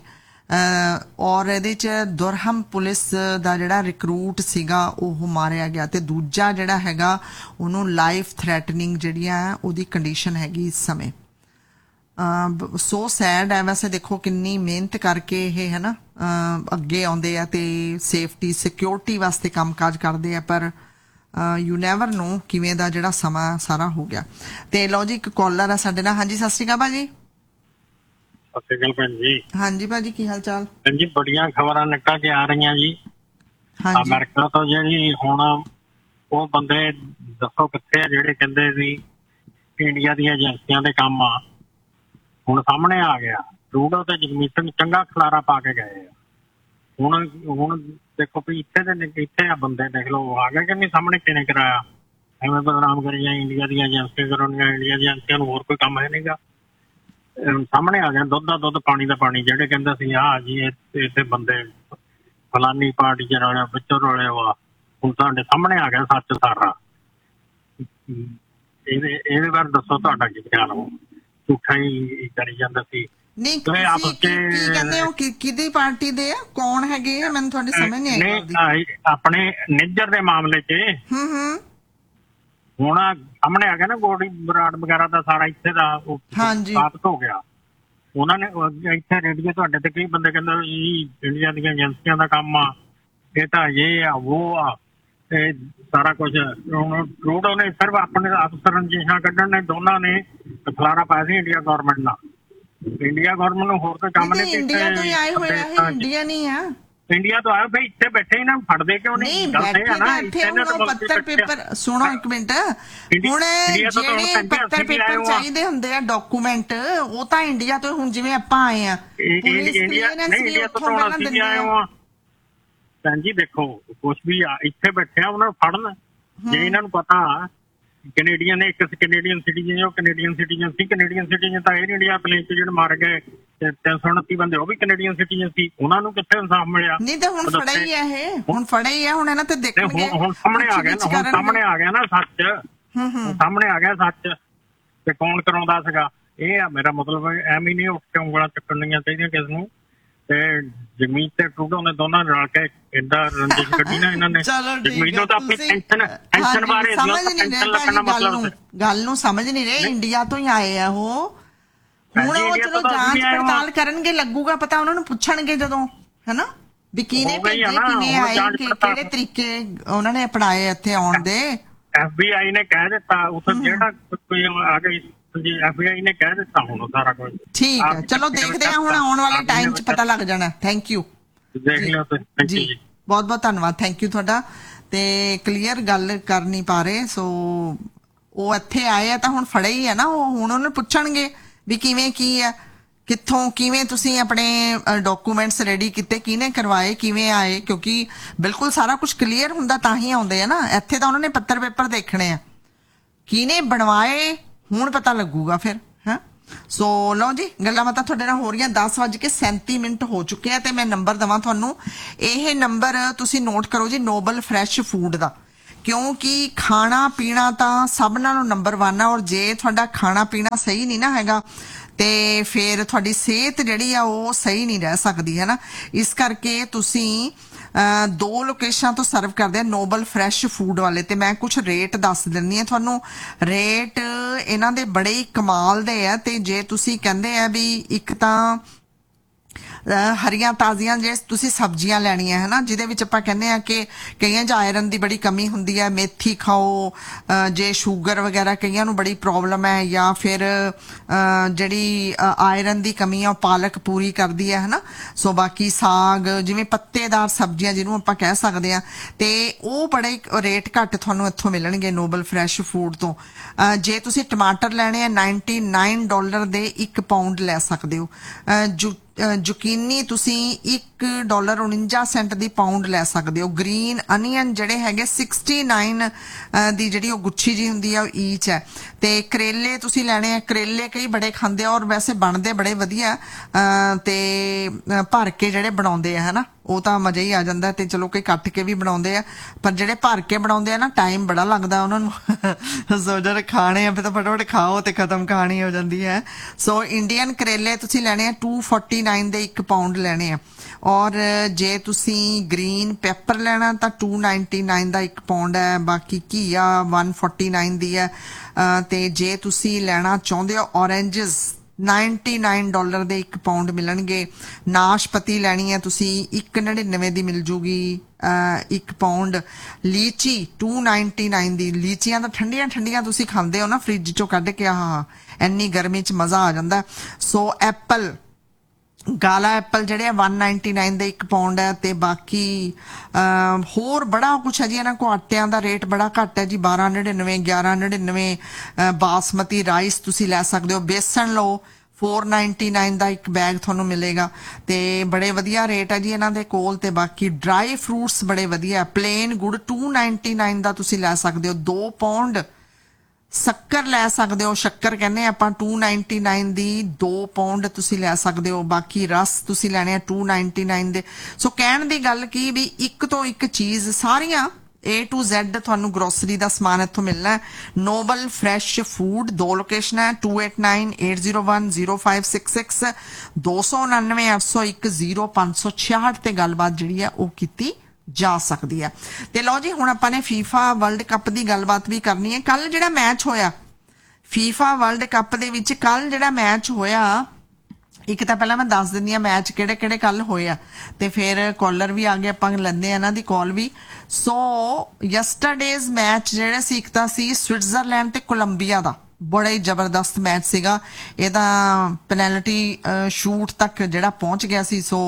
ਔਰ ਇਹਦੇ ਚ ਦੁਰਹਮ ਪੁਲਿਸ ਦਾ ਜਿਹੜਾ ਰਿਕਰੂਟ ਸੀਗਾ ਉਹ ਮਾਰਿਆ ਗਿਆ ਤੇ ਦੂਜਾ ਜਿਹੜਾ ਹੈਗਾ ਉਹਨੂੰ ਲਾਈਫ ਥ੍ਰੈਟਨਿੰਗ ਜਿਹੜੀਆਂ ਉਹਦੀ ਕੰਡੀਸ਼ਨ ਹੈਗੀ ਇਸ ਸਮੇਂ। ਸੋ ਸੈਡ ਹੈ। ਵੈਸੇ ਦੇਖੋ ਕਿੰਨੀ ਮਿਹਨਤ ਕਰਕੇ ਇਹ ਹੈ ਨਾ ਅੱਗੇ ਆਉਂਦੇ ਆ ਤੇ ਸੇਫਟੀ ਸਿਕਿਉਰਿਟੀ ਵਾਸਤੇ ਕੰਮਕਾਜ ਕਰਦੇ ਆ ਪਰ ਯੂ ਨੈਵਰ ਨੋ ਕਿਵੇਂ ਦਾ ਜਿਹੜਾ ਸਮਾਂ ਸਾਰਾ ਹੋ ਗਿਆ। ਤੇ ਲਓ ਜੀ ਇੱਕ ਕਾਲਰ ਆ ਸਾਡੇ ਨਾਲ। ਹਾਂਜੀ ਸਤਿ ਸ਼੍ਰੀ ਅਕਾਲ ਭਾਜੀ। ਸਤਿ ਸ਼੍ਰੀ ਅਕਾਲ ਭੈਣ ਜੀ। ਹਾਂਜੀ ਭਾਜੀ ਕੀ ਹਾਲ ਚਾਲ? ਭੈਣ ਜੀ ਬੜੀਆਂ ਖਬਰਾਂ ਨਿਕਲ ਕੇ ਆ ਰਹੀਆਂ ਜੀ ਅਮਰੀਕਾ ਤੋਂ ਜਿਹੜੀ ਹੁਣ ਉਹ ਬੰਦੇ ਦੱਸੋ ਕਿੱਥੇ ਆ ਜਿਹੜੇ ਕਹਿੰਦੇ ਸੀ ਇੰਡੀਆ ਦੀਆਂ ਏਜੰਸੀਆਂ ਦੇ ਕੰਮ ਆ ਹੁਣ ਸਾਹਮਣੇ ਆ ਗਿਆ। ਟਰੂਡੋ ਤੇ ਜਗਮੀਤ ਸਿੰਘ ਚੰਗਾ ਖਲਾਰਾ ਪਾ ਕੇ ਗਏ ਆ। ਹੁਣ ਹੁਣ ਦੇਖੋ ਵੀ ਇੱਥੇ ਦੇ ਇੱਥੇ ਆ ਬੰਦੇ ਦੇਖ ਲਓ ਆ ਗਏ ਕਿ ਨਹੀਂ ਸਾਹਮਣੇ ਕਿਹਨੇ ਕਰਾਇਆ। ਐਵੇਂ ਬਦਨਾਮ ਕਰੀ ਜਾਂ ਇੰਡੀਆ ਦੀਆਂ ਏਜੰਸੀਆਂ ਕਰਾਉਣੀਆਂ ਇੰਡੀਆ ਦੀਆਂ ਏਜੰਸੀਆਂ ਨੂੰ ਹੋਰ ਕੋਈ ਕੰਮ ਹੈ ਨੀਗਾ। ਸਾਹਮਣੇ ਆ ਗਿਆ ਦੁੱਧ ਦਾ ਦੁੱਧ ਪਾਣੀ ਦਾ ਪਾਣੀ। ਜਿਹੜੇ ਕਹਿੰਦੇ ਸੀ ਆਹ ਜੀ ਇੱਥੇ ਬੰਦੇ ਫਲਾਨੀ ਪਾਰਟੀ ਚ ਰਲਿਆ ਵਿੱਚੋਂ ਰਲੇ ਵਾ ਹੁਣ ਤੁਹਾਡੇ ਸਾਹਮਣੇ ਆ ਗਿਆ ਸੱਚ ਸਾਰਾ। ਇਹਦੇ ਇਹਦੇ ਬਾਰੇ ਦੱਸੋ ਤੁਹਾਡਾ ਕੀ ਖਿਆਲ ਹੋ? ਝੂਠਾ ਹੀ ਕਰੀ ਜਾਂਦਾ ਸੀ। ਨਹੀਂ ਕਹਿੰਦੇ ਹੋ ਕਿਹਦੀ ਪਾਰਟੀ ਦੇ ਆ ਕੌਣ ਹੈਗੇ ਆ ਮੈਨੂੰ ਤੁਹਾਡੀ ਸਮਝ ਨਹੀਂ ਆਈ। ਆਪਣੇ ਨਿੱਜਰ ਦੇ ਮਾਮਲੇ ਚ ਹੁਣ ਸਾਹਮਣੇ ਆ ਗਿਆ ਨਾ ਗੋਡੀ ਬਰਾੜ ਵਗੈਰਾ ਦਾ ਸਾਰਾ ਇੱਥੇ ਦਾ ਸਾਬਤ ਹੋ ਗਿਆ। ਉਹਨਾਂ ਨੇ ਇੱਥੇ ਰੇਡੀਓ ਤੁਹਾਡੇ ਤੇ ਕਈ ਬੰਦੇ ਕਹਿੰਦੇ ਜੀ ਇੰਡੀਆ ਦੀਆਂ ਏਜੰਸੀਆਂ ਦਾ ਕੰਮ ਆ ਇਹ ਤਾਂ ਇਹ ਆ ਉਹ ਆ ਤੇ ਸਾਰਾ ਕੁਝ ਹੁਣ ਟਰੂਡੋ ਨੇ ਸਿਰਫ ਆਪਣੇ ਅਫਸਰ ਰੰਜਿਸ਼ਾਂ ਕੱਢਣ ਨੇ, ਦੋਨਾਂ ਨੇ ਖਲਾਰਾ ਪਾਇਆ ਸੀ ਇੰਡੀਆ ਗਵਰਨਮੈਂਟ ਨਾਲ। ਇੰਡੀਆ ਗਵਰਨਮੈਂਟ ਨੂੰ ਹੋਰ ਕੋਈ ਕੰਮ ਨਹੀਂ। ਇੰਡੀਆ ਤੋਂ ਆਏ ਹੋਏ ਆ, ਇੰਡੀਆ ਨਹੀਂ ਆ, ਇੰਡੀਆ ਤੋਂ ਆਇਆ ਬਈ, ਇੱਥੇ ਬੈਠੇ ਇਹਨਾਂ ਨੂੰ ਫੜਦੇ ਕਿਉਂ ਨਹੀਂ? ਗੱਲ ਇਹ ਆ ਨਾ, ਪੱਤਰ ਪੇਪਰ ਸੁਣੋ ਇੱਕ ਮਿੰਟ, ਹੁਣ ਜਿਹੜੇ ਪੱਤਰ ਪੇਪਰ ਚਾਹੀਦੇ ਹੁੰਦੇ ਆ ਡਾਕੂਮੈਂਟ, ਉਹ ਤਾਂ ਇੰਡੀਆ ਤੋਂ, ਹੁਣ ਜਿਵੇਂ ਆਪਾਂ ਆਏ ਆ ਭੈਣ ਜੀ ਦੇਖੋ ਕੁਛ ਵੀ ਆ, ਇੱਥੇ ਬੈਠੇ ਆ ਉਹਨਾਂ ਨੂੰ ਫੜਨ। ਜੇ ਇਹਨਾਂ ਨੂੰ ਪਤਾ ਕੈਨੇਡੀਅਨ ਨੇ, ਇੱਕ ਕੈਨੇਡੀਅਨ ਸਿਟੀਜ਼ਨ, ਉਹ ਕੈਨੇਡੀਅਨ ਸਿਟੀਜ਼ਨ ਸੀ, ਕੈਨੇਡੀਅਨ ਸਿਟੀਜ਼ਨ ਤਾਂ ਇਹ ਇੰਡੀਆ ਪਲੇਨ ਚ ਜਿਹੜੇ ਮਾਰ ਗਏ ਤਿੰਨ ਸੌ ਉਨੱਤੀ ਬੰਦੇ, ਉਹ ਵੀ ਕੈਨੇਡੀਅਨ ਸਿਟੀਜ਼ਨ ਸੀ, ਉਹਨਾਂ ਨੂੰ ਕਿੱਥੇ ਇਨਸਾਫ ਮਿਲਿਆ? ਨਹੀਂ ਤਾਂ ਹੁਣ ਫੜਿਆ ਹੀ ਆ ਇਹ, ਹੁਣ ਫੜਿਆ ਹੀ ਆ, ਹੁਣ ਇਹਨਾਂ ਤੇ ਦੇਖਣਗੇ। ਹੁਣ ਸਾਹਮਣੇ ਆ ਗਿਆ ਨਾ, ਹੁਣ ਸਾਹਮਣੇ ਆ ਗਿਆ ਨਾ ਸੱਚ, ਸਾਹਮਣੇ ਆ ਗਿਆ ਸੱਚ ਤੇ ਕੌਣ ਕਰਾਉਂਦਾ ਸੀਗਾ। ਇਹ ਆ ਮੇਰਾ ਮਤਲਬ, ਐਵੇਂ ਨਹੀਂ ਉੱਠ ਕੇ ਉਂਗਲਾਂ ਚੱਕਣੀਆਂ ਚਾਹੀਦੀਆਂ ਕਿਸ ਨੂੰ। ਤੇ ਜ਼ਮੀਨ ਤੇ ਟਰੂਡੋ ਨੇ ਦੋਨਾਂ ਰਲ ਕੇ ਏਦਾਂ ਰੰਜਿਸ਼ ਕੱਢੀ ਨਾ ਇਹਨਾਂ ਨੇ। ਜ਼ਮੀਨ ਨੂੰ ਤਾਂ ਆਪਣੀ ਟੈਨਸ਼ਨ ਟੈਨਸ਼ਨ ਬਾਰੇ ਟੈਨਸ਼ਨ ਲੱਗਣਾ ਮਤਲਬ ਗੱਲ ਨੂੰ ਸਮਝ ਨਹੀਂ ਰਹੇ। ਇੰਡੀਆ ਤੋਂ ਹੀ ਆਏ ਆ ਉਹ, ਹੁਣ ਉਹ ਚਲੋ ਜਾਂਚ ਪੜਤਾਲ ਕਰਨਗੇ, ਲੱਗੂਗਾ ਪਤਾ, ਉਹਨਾਂ ਨੂੰ ਪੁੱਛਣਗੇ ਜਦੋਂ, ਹੈਨਾ ਵੀ ਕਿਹਨੇ ਭੇਜੇ, ਕਿਵੇਂ ਆਏ, ਕਿਹੜੇ ਤਰੀਕੇ ਉਹਨਾਂ ਨੇ ਅਪਣਾਏ ਇੱਥੇ ਆਉਣ ਦੇ। ਐਫ ਬੀ ਆਈ ਨੇ ਕਹਿ ਦਿੱਤਾ, ਉੱਥੇ ਜਿਹੜਾ ਕੋਈ ਆ ਗਈ ਐਫ ਬੀ ਆਈ ਨੇ ਕਹਿ ਦਿੱਤਾ ਹੁਣ ਸਾਰਾ ਕੁਝ। ਠੀਕ ਹੈ, ਚਲੋ ਦੇਖਦੇ ਹਾਂ ਹੁਣ ਆਉਣ ਵਾਲੇ ਟਾਈਮ 'ਚ ਪਤਾ ਲੱਗ ਜਾਣਾ। ਥੈਂਕ ਯੂ ਜੀ, ਬਹੁਤ ਬਹੁਤ ਧੰਨਵਾਦ, ਥੈਂਕ ਯੂ ਤੁਹਾਡਾ। ਤੇ ਕਲੀਅਰ ਗੱਲ ਕਰ ਨਹੀਂ ਪਾ ਰਹੇ, ਸੋ ਉਹ ਇੱਥੇ ਆਏ ਆ ਤਾਂ ਹੁਣ ਫੜੇ ਹੀ ਆ ਨਾ ਉਹ, ਹੁਣ ਉਹਨੂੰ ਪੁੱਛਣਗੇ ਵੀ ਕਿਵੇਂ ਕੀ ਹੈ, ਕਿੱਥੋਂ ਕਿਵੇਂ ਤੁਸੀਂ ਆਪਣੇ ਡਾਕੂਮੈਂਟਸ ਰੈਡੀ ਕੀਤੇ, ਕਿਹਨੇ ਕਰਵਾਏ, ਕਿਵੇਂ ਆਏ, ਕਿਉਂਕਿ ਬਿਲਕੁਲ ਸਾਰਾ ਕੁਝ ਕਲੀਅਰ ਹੁੰਦਾ ਤਾਂ ਹੀ ਆਉਂਦੇ ਆ ਨਾ। ਇੱਥੇ ਤਾਂ ਉਹਨਾਂ ਨੇ ਪੱਤਰ ਪੇਪਰ ਦੇਖਣੇ ਆ, ਕਿਹਨੇ ਬਣਵਾਏ ਹੁਣ ਪਤਾ ਲੱਗੂਗਾ ਫਿਰ, ਹੈ। ਸੋ ਲਓ ਜੀ, ਗੱਲਾਂ ਬਾਤਾਂ ਤੁਹਾਡੇ ਨਾਲ ਹੋ ਰਹੀਆਂ, ਦਸ ਵੱਜ ਕੇ ਸੈਂਤੀ ਮਿੰਟ ਹੋ ਚੁੱਕੇ ਆ ਤੇ ਮੈਂ ਨੰਬਰ ਦੇਵਾਂ ਤੁਹਾਨੂੰ। ਇਹ ਨੰਬਰ ਤੁਸੀਂ ਨੋਟ ਕਰੋ ਜੀ, ਨੋਬਲ ਫਰੈਸ਼ ਫੂਡ ਦਾ, ਕਿਉਂਕਿ ਖਾਣਾ ਪੀਣਾ ਤਾਂ ਸਭ ਨਾਲੋਂ ਨੰਬਰ ਵਨ ਆ। ਔਰ ਜੇ ਤੁਹਾਡਾ ਖਾਣਾ ਪੀਣਾ ਸਹੀ ਨਹੀਂ ਨਾ ਹੈਗਾ ਤੇ ਫਿਰ ਤੁਹਾਡੀ ਸਿਹਤ ਜਿਹੜੀ ਆ ਉਹ ਸਹੀ ਨਹੀਂ ਰਹਿ ਸਕਦੀ, ਹੈ ਨਾ। ਇਸ ਕਰਕੇ ਤੁਸੀਂ ਦੋ ਲੋਕੇਸ਼ਨਾਂ ਤੋਂ ਸਰਵ ਕਰਦੇ ਆ ਨੋਬਲ ਫਰੈਸ਼ ਫੂਡ ਵਾਲੇ, ਤੇ ਮੈਂ ਕੁਝ ਰੇਟ ਦੱਸ ਦਿੰਦੀ ਆ ਤੁਹਾਨੂੰ। ਰੇਟ ਇਹਨਾਂ ਦੇ ਬੜੇ ਹੀ ਕਮਾਲ ਦੇ ਆ, ਤੇ ਜੇ ਤੁਸੀਂ ਕਹਿੰਦੇ ਆ ਵੀ ਇੱਕ ਤਾਂ ਹਰੀਆਂ ਤਾਜ਼ੀਆਂ ਜੇ ਤੁਸੀਂ ਸਬਜ਼ੀਆਂ ਲੈਣੀਆਂ ਹੈ ਨਾ, ਜਿਹਦੇ ਵਿੱਚ ਆਪਾਂ ਕਹਿੰਦੇ ਆ ਕਿ ਕਈਆਂ 'ਚ ਆਇਰਨ ਦੀ ਬੜੀ ਕਮੀ ਹੁੰਦੀ ਹੈ, ਮੇਥੀ ਖਾਓ। ਜੇ ਸ਼ੂਗਰ ਵਗੈਰਾ ਕਈਆਂ ਨੂੰ ਬੜੀ ਪ੍ਰੋਬਲਮ ਹੈ, ਜਾਂ ਫਿਰ ਜਿਹੜੀ ਆਇਰਨ ਦੀ ਕਮੀ ਆ ਉਹ ਪਾਲਕ ਪੂਰੀ ਕਰਦੀ ਹੈ, ਹਨਾ। ਸੋ ਬਾਕੀ ਸਾਗ, ਜਿਵੇਂ ਪੱਤੇਦਾਰ ਸਬਜ਼ੀਆਂ ਜਿਹਨੂੰ ਆਪਾਂ ਕਹਿ ਸਕਦੇ ਆ, ਤੇ ਉਹ ਬੜੇ ਰੇਟ ਘੱਟ ਤੁਹਾਨੂੰ ਇੱਥੋਂ ਮਿਲਣਗੇ ਨੋਬਲ ਫਰੈਸ਼ ਫੂਡ ਤੋਂ। ਜੇ ਤੁਸੀਂ ਟਮਾਟਰ ਲੈਣੇ ਆ ਨਾਈਨਟੀ ਨਾਈਨ ਡਾਲਰ ਦੇ ਇੱਕ ਪਾਊਂਡ ਲੈ ਸਕਦੇ ਹੋ। ਜ਼ੁਕੀਨੀ ਤੁਸੀਂ ਇੱਕ ਡਾਲਰ ਉਣੰਜਾ ਸੈਂਟ ਦੀ ਪਾਊਂਡ ਲੈ ਸਕਦੇ ਹੋ। ਗ੍ਰੀਨ ਅਨੀਅਨ ਜਿਹੜੇ ਹੈਗੇ ਸਿਕਸਟੀ ਨਾਈਨ ਦੀ ਜਿਹੜੀ ਉਹ ਗੁੱਛੀ ਜੀ ਹੁੰਦੀ ਆ ਉਹ ਈਚ ਹੈ। ਤੇ ਕਰੇਲੇ ਤੁਸੀਂ ਲੈਣੇ ਆ, ਕਰੇਲੇ ਕਈ ਬੜੇ ਖਾਂਦੇ ਆ ਔਰ ਵੈਸੇ ਬਣਦੇ ਬੜੇ ਵਧੀਆ, ਤੇ ਭਰ ਕੇ ਜਿਹੜੇ ਬਣਾਉਂਦੇ ਆ ਹਨਾ, ਉਹ ਤਾਂ ਮਜ਼ਾ ਹੀ ਆ ਜਾਂਦਾ। ਤੇ ਚਲੋ ਕਈ ਕੱਟ ਕੇ ਵੀ ਬਣਾਉਂਦੇ ਆ, ਪਰ ਜਿਹੜੇ ਭਰ ਕੇ ਬਣਾਉਂਦੇ ਆ ਨਾ ਟਾਈਮ ਬੜਾ ਲੱਗਦਾ ਉਹਨਾਂ ਨੂੰ। ਸੋ ਜਿਹੜੇ ਖਾਣੇ ਆ ਫਿਰ ਤਾਂ ਫਟਾਫਟ ਖਾਓ ਤੇ ਖਤਮ ਕਹਾਣੀ ਹੋ ਜਾਂਦੀ ਹੈ। ਸੋ ਇੰਡੀਅਨ ਕਰੇਲੇ ਤੁਸੀਂ ਲੈਣੇ ਆ ਟੂ ਫੋਰਟੀ ਨਾਈਨ ਦੇ ਇੱਕ ਪਾਊਂਡ ਲੈਣੇ ਆ। ਔਰ ਜੇ ਤੁਸੀਂ ਗ੍ਰੀਨ ਪੈਪਰ ਲੈਣਾ ਤਾਂ ਟੂ ਨਾਈਨਟੀ ਨਾਈਨ ਦਾ ਇੱਕ ਪਾਊਂਡ ਹੈ। ਬਾਕੀ ਘੀਆ ਵਨ ਫੋਰਟੀ ਨਾਈਨ ਦੀ ਹੈ। ਤੇ ਜੇ ਤੁਸੀਂ ਲੈਣਾ ਚਾਹੁੰਦੇ ਹੋ ਔਰੇਂਜਸ ਨਾਈਨਟੀ ਨਾਈਨ ਡਾਲਰ ਦੇ ਇੱਕ ਪਾਊਂਡ ਮਿਲਣਗੇ। ਨਾਸ਼ਪਤੀ ਲੈਣੀ ਹੈ ਤੁਸੀਂ ਇੱਕ ਨੜਿਨਵੇਂ ਦੀ ਮਿਲ ਜੂਗੀ ਇੱਕ pound. Lychee to ninety nine ਦੀ, ਲੀਚੀਆਂ ਤਾਂ ਠੰਡੀਆਂ ਠੰਡੀਆਂ ਤੁਸੀਂ ਖਾਂਦੇ ਹੋ ਨਾ ਫ੍ਰਿਜ ਚੋਂ ਕੱਢ ਕੇ, ਆਹ ਇੰਨੀ ਗਰਮੀ 'ਚ ਮਜ਼ਾ ਆ ਜਾਂਦਾ। ਸੋ ਐਪਲ, ਕਾਲਾ ਐਪਲ ਜਿਹੜੇ ਆ ਵਨ ਨਾਈਨਟੀ ਨਾਈਨ ਦੇ ਇੱਕ ਪਾਊਂਡ ਹੈ। ਤੇ ਬਾਕੀ ਹੋਰ ਬੜਾ ਕੁਛ ਹੈ ਜੀ ਇਹਨਾਂ ਕੋਲ। ਆਟਿਆਂ ਦਾ ਰੇਟ ਬੜਾ ਘੱਟ ਹੈ ਜੀ, ਬਾਰਾਂ ਨੜਿਨਵੇਂ ਗਿਆਰਾਂ ਨੜਿਨਵੇਂ। ਬਾਸਮਤੀ ਰਾਈਸ ਤੁਸੀਂ ਲੈ ਸਕਦੇ ਹੋ। ਬੇਸਣ ਲਓ, ਫੋਰ ਨਾਈਨਟੀ ਨਾਈਨ ਦਾ ਇੱਕ ਬੈਗ ਤੁਹਾਨੂੰ ਮਿਲੇਗਾ। ਤੇ ਬੜੇ ਵਧੀਆ ਰੇਟ ਹੈ ਜੀ ਇਹਨਾਂ ਦੇ ਕੋਲ। ਤੇ ਬਾਕੀ ਡਰਾਈ ਫਰੂਟਸ ਬੜੇ ਵਧੀਆ। ਪਲੇਨ ਗੁੜ ਟੂ ਨਾਈਨਟੀ ਨਾਈਨ ਦਾ ਤੁਸੀਂ ਲੈ ਸਕਦੇ ਹੋ ਦੋ ਪਾਊਂਡ। ਸ਼ੱਕਰ ਲੈ ਸਕਦੇ ਹੋ, ਸ਼ੱਕਰ ਕਹਿੰਦੇ ਆਪਾਂ ਟੂ ਨਾਈਨਟੀ ਨਾਈਨ ਦੀ ਦੋ ਪਾਊਂਡ ਤੁਸੀਂ ਲੈ ਸਕਦੇ ਹੋ। ਬਾਕੀ ਰਸ ਤੁਸੀਂ ਲੈਣੇ ਆ ਟੂ ਨਾਈਨਟੀ ਨਾਈਨ ਦੇ। ਸੋ ਕਹਿਣ ਦੀ ਗੱਲ ਕੀ ਵੀ ਇੱਕ ਤੋਂ ਇੱਕ ਚੀਜ਼ ਸਾਰੀਆਂ A to Z ਤੁਹਾਨੂੰ ਗਰੋਸਰੀ ਦਾ ਸਮਾਨ ਇੱਥੋਂ ਮਿਲਣਾ ਹੈ। ਨੋਬਲ ਫਰੈਸ਼ ਫੂਡ, ਦੋ ਲੋਕੇਸ਼ਨ ਹੈ to eight nine eight zero one zero five six six, ਦੋ ਸੌ ਉਨਾਨਵੇਂ ਅੱਠ ਸੌ ਇੱਕ ਜ਼ੀਰੋ ਪੰਜ ਸੌ ਛਿਆਹਠ ਤੇ ਗੱਲਬਾਤ ਜਿਹੜੀ ਹੈ ਉਹ ਕੀਤੀ ਜਾ ਸਕਦੀ ਹੈ। ਤੇ ਲਓ ਜੀ, ਹੁਣ ਆਪਾਂ ਨੇ ਫੀਫਾ ਵਰਲਡ ਕੱਪ ਦੀ ਗੱਲਬਾਤ ਵੀ ਕਰਨੀ ਹੈ। ਕੱਲ ਜਿਹੜਾ ਮੈਚ ਹੋਇਆ ਫੀਫਾ ਵਰਲਡ ਕੱਪ ਦੇ ਵਿੱਚ, ਕੱਲ ਜਿਹੜਾ ਮੈਚ ਹੋਇਆ ਇੱਕ ਤਾਂ ਪਹਿਲਾਂ ਮੈਂ ਦੱਸ ਦਿੰਦੀ ਹਾਂ ਮੈਚ ਕਿਹੜੇ ਕਿਹੜੇ ਕੱਲ ਹੋਏ ਆ ਤੇ ਫਿਰ ਕਾਲਰ ਵੀ ਆ ਗਏ, ਆਪਾਂ ਲੈਂਦੇ ਆ ਇਹਨਾਂ ਦੀ ਕਾਲ ਵੀ। ਸੋ ਯੈਸਟਰਡੇਜ਼ ਮੈਚ ਜਿਹੜੇ ਸੀ, ਇੱਕ ਤਾਂ ਸੀ ਸਵਿਟਜ਼ਰਲੈਂਡ ਤੇ ਕੋਲੰਬੀਆ ਦਾ, ਬੜਾ ਹੀ ਜ਼ਬਰਦਸਤ ਮੈਚ ਸੀਗਾ। ਇਹਦਾ ਪੈਨਲਟੀ ਸ਼ੂਟ ਤੱਕ ਜਿਹੜਾ ਪਹੁੰਚ ਗਿਆ ਸੀ। ਸੋ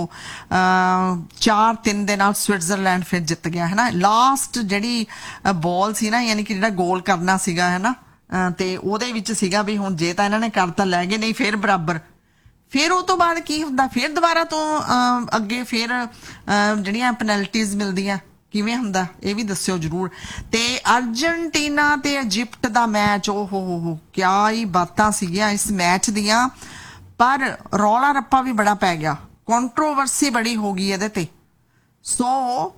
ਚਾਰ ਤਿੰਨ ਦੇ ਨਾਲ ਸਵਿਟਜ਼ਰਲੈਂਡ ਫਿਰ ਜਿੱਤ ਗਿਆ ਹੈ ਨਾ। ਲਾਸਟ ਜਿਹੜੀ ਬਾਲ ਸੀ ਨਾ, ਯਾਨੀ ਕਿ ਜਿਹੜਾ ਗੋਲ ਕਰਨਾ ਸੀਗਾ ਹੈ ਨਾ, ਤੇ ਉਹਦੇ ਵਿੱਚ ਸੀਗਾ ਵੀ ਹੁਣ ਜੇ ਤਾਂ ਇਹਨਾਂ ਨੇ ਕਰਤਾ ਲੈ ਗਏ, ਨਹੀਂ ਫਿਰ ਬਰਾਬਰ। ਫਿਰ ਉਹ ਤੋਂ ਬਾਅਦ ਕੀ ਹੁੰਦਾ, ਫਿਰ ਦੁਬਾਰਾ ਤੋਂ ਅੱਗੇ ਫਿਰ ਜਿਹੜੀਆਂ ਪੈਨਲਟੀਜ਼ ਮਿਲਦੀਆਂ, ਕਿਵੇਂ ਹੁੰਦਾ ਇਹ ਵੀ ਦੱਸਿਓ ਜਰੂਰ। ਤੇ ਅਰਜਨਟੀਨਾ ਤੇ ਇਜਿਪਟ ਦਾ ਮੈਚ, ਓ ਹੋ ਹੋ ਹੋ ਕਿਆ ਹੀ ਬਾਤਾਂ ਸੀਗੀਆਂ ਇਸ ਮੈਚ ਦੀਆਂ, ਪਰ ਰੌਲਾ ਰੱਪਾ ਵੀ ਬੜਾ ਪੈ ਗਿਆ, ਕੰਟਰੋਵਰਸੀ ਬੜੀ ਹੋ ਗਈ ਇਹਦੇ ਤੇ। ਸੋ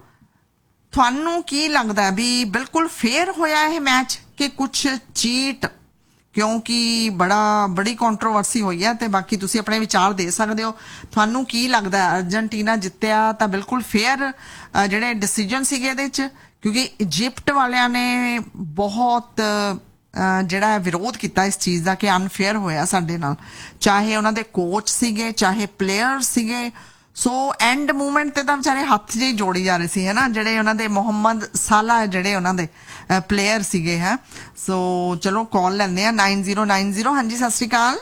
ਤੁਹਾਨੂੰ ਕੀ ਲੱਗਦਾ ਵੀ ਬਿਲਕੁਲ ਫੇਅਰ ਹੋਇਆ ਇਹ ਮੈਚ ਕਿ ਕੁਛ ਚੀਟ? ਕਿਉਂਕਿ ਬੜਾ ਬੜੀ ਕੰਟਰੋਵਰਸੀ ਹੋਈ ਹੈ ਤੇ ਬਾਕੀ ਤੁਸੀਂ ਆਪਣੇ ਵਿਚਾਰ ਦੇ ਸਕਦੇ ਹੋ। ਤੁਹਾਨੂੰ ਕੀ ਲੱਗਦਾ ਅਰਜਨਟੀਨਾ ਜਿੱਤਿਆ ਤਾਂ ਬਿਲਕੁਲ ਫੇਅਰ ਜਿਹੜੇ ਡਿਸੀਜਨ ਸੀਗੇ ਇਹਦੇ 'ਚ? ਕਿਉਂਕਿ ਇਜਿਪਟ ਵਾਲਿਆਂ ਨੇ ਬਹੁਤ ਜਿਹੜਾ ਵਿਰੋਧ ਕੀਤਾ ਇਸ ਚੀਜ਼ ਦਾ ਕਿ ਅਨਫੇਅਰ ਹੋਇਆ ਸਾਡੇ ਨਾਲ, ਚਾਹੇ ਉਹਨਾਂ ਦੇ ਕੋਚ ਸੀਗੇ ਚਾਹੇ ਪਲੇਅਰ ਸੀਗੇ। ਸੋ ਐਂਡ ਮੂਵਮੈਂਟ ਤੇ ਤਾਂ ਵਿਚਾਰੇ ਹੱਥ ਜਿਹੇ ਜੋੜੀ ਜਾ ਰਹੇ ਸੀ ਹੈ ਨਾ, ਜਿਹੜੇ ਉਹਨਾਂ ਦੇ ਮੁਹੰਮਦ ਸਾਲਾ ਜਿਹੜੇ ਉਹਨਾਂ ਦੇ ਪਲੇਅਰ ਸੀਗੇ ਹੈ। ਸੋ ਚਲੋ ਕਾਲ ਲੈਂਦੇ ਆ नाइन जीरो नाइन जीरो। हाँ जी, सत श्री अकाल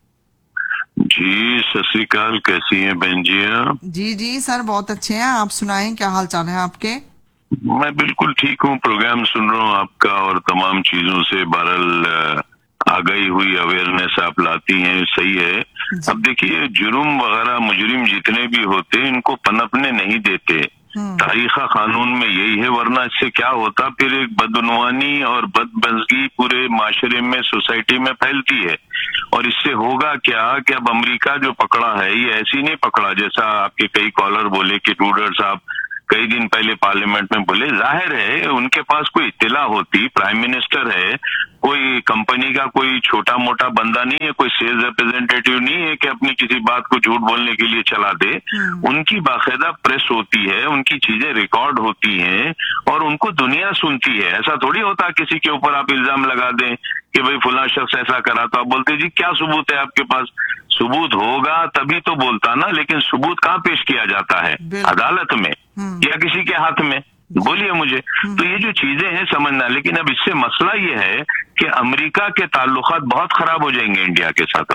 जी। सत श्री अकाल, कैसी हैं बहन जी आप? जी जी सर, बहुत अच्छे हैं, आप सुनाएं क्या हाल चाल है आपके? मैं बिल्कुल ठीक हूँ, प्रोग्राम सुन रहा हूँ आपका और तमाम चीजों से बहरहाल आगाही हुई अवेयरनेस आप लाती हैं, सही है। अब देखिए, जुर्म वगैरह मुजरिम जितने भी होते इनको पनपने नहीं देते, तारीखा कानून में यही है, वरना इससे क्या होता फिर एक बदनुवानी और बदमजगी पूरे माशरे में सोसाइटी में फैलती है। और इससे होगा क्या कि अब अमेरिका जो पकड़ा है ये ऐसी नहीं पकड़ा जैसा आपके कई कॉलर बोले कि ट्रूडर साहब कई दिन पहले पार्लियामेंट में बोले। जाहिर है उनके पास कोई इत्तला होती, प्राइम मिनिस्टर है, कोई कंपनी का कोई छोटा मोटा बंदा नहीं है, कोई सेल्स रिप्रेजेंटेटिव नहीं है कि अपनी किसी बात को झूठ बोलने के लिए चला दे। उनकी बाकायदा प्रेस होती है, उनकी चीजें रिकॉर्ड होती हैं और उनको दुनिया सुनती है। ऐसा थोड़ी होता किसी के ऊपर आप इल्जाम लगा दें कि भाई फुला शख्स ऐसा करा, तो आप बोलते जी क्या सबूत है आपके पास? सबूत होगा तभी तो बोलता ना, लेकिन सबूत कहाँ पेश किया जाता है? अदालत में या किसी के हाथ में? बोलिए मुझे। तो ये जो चीजें हैं समझना, लेकिन अब इससे मसला ये है कि अमेरिका के ताल्लुकात बहुत खराब हो जाएंगे इंडिया के साथ।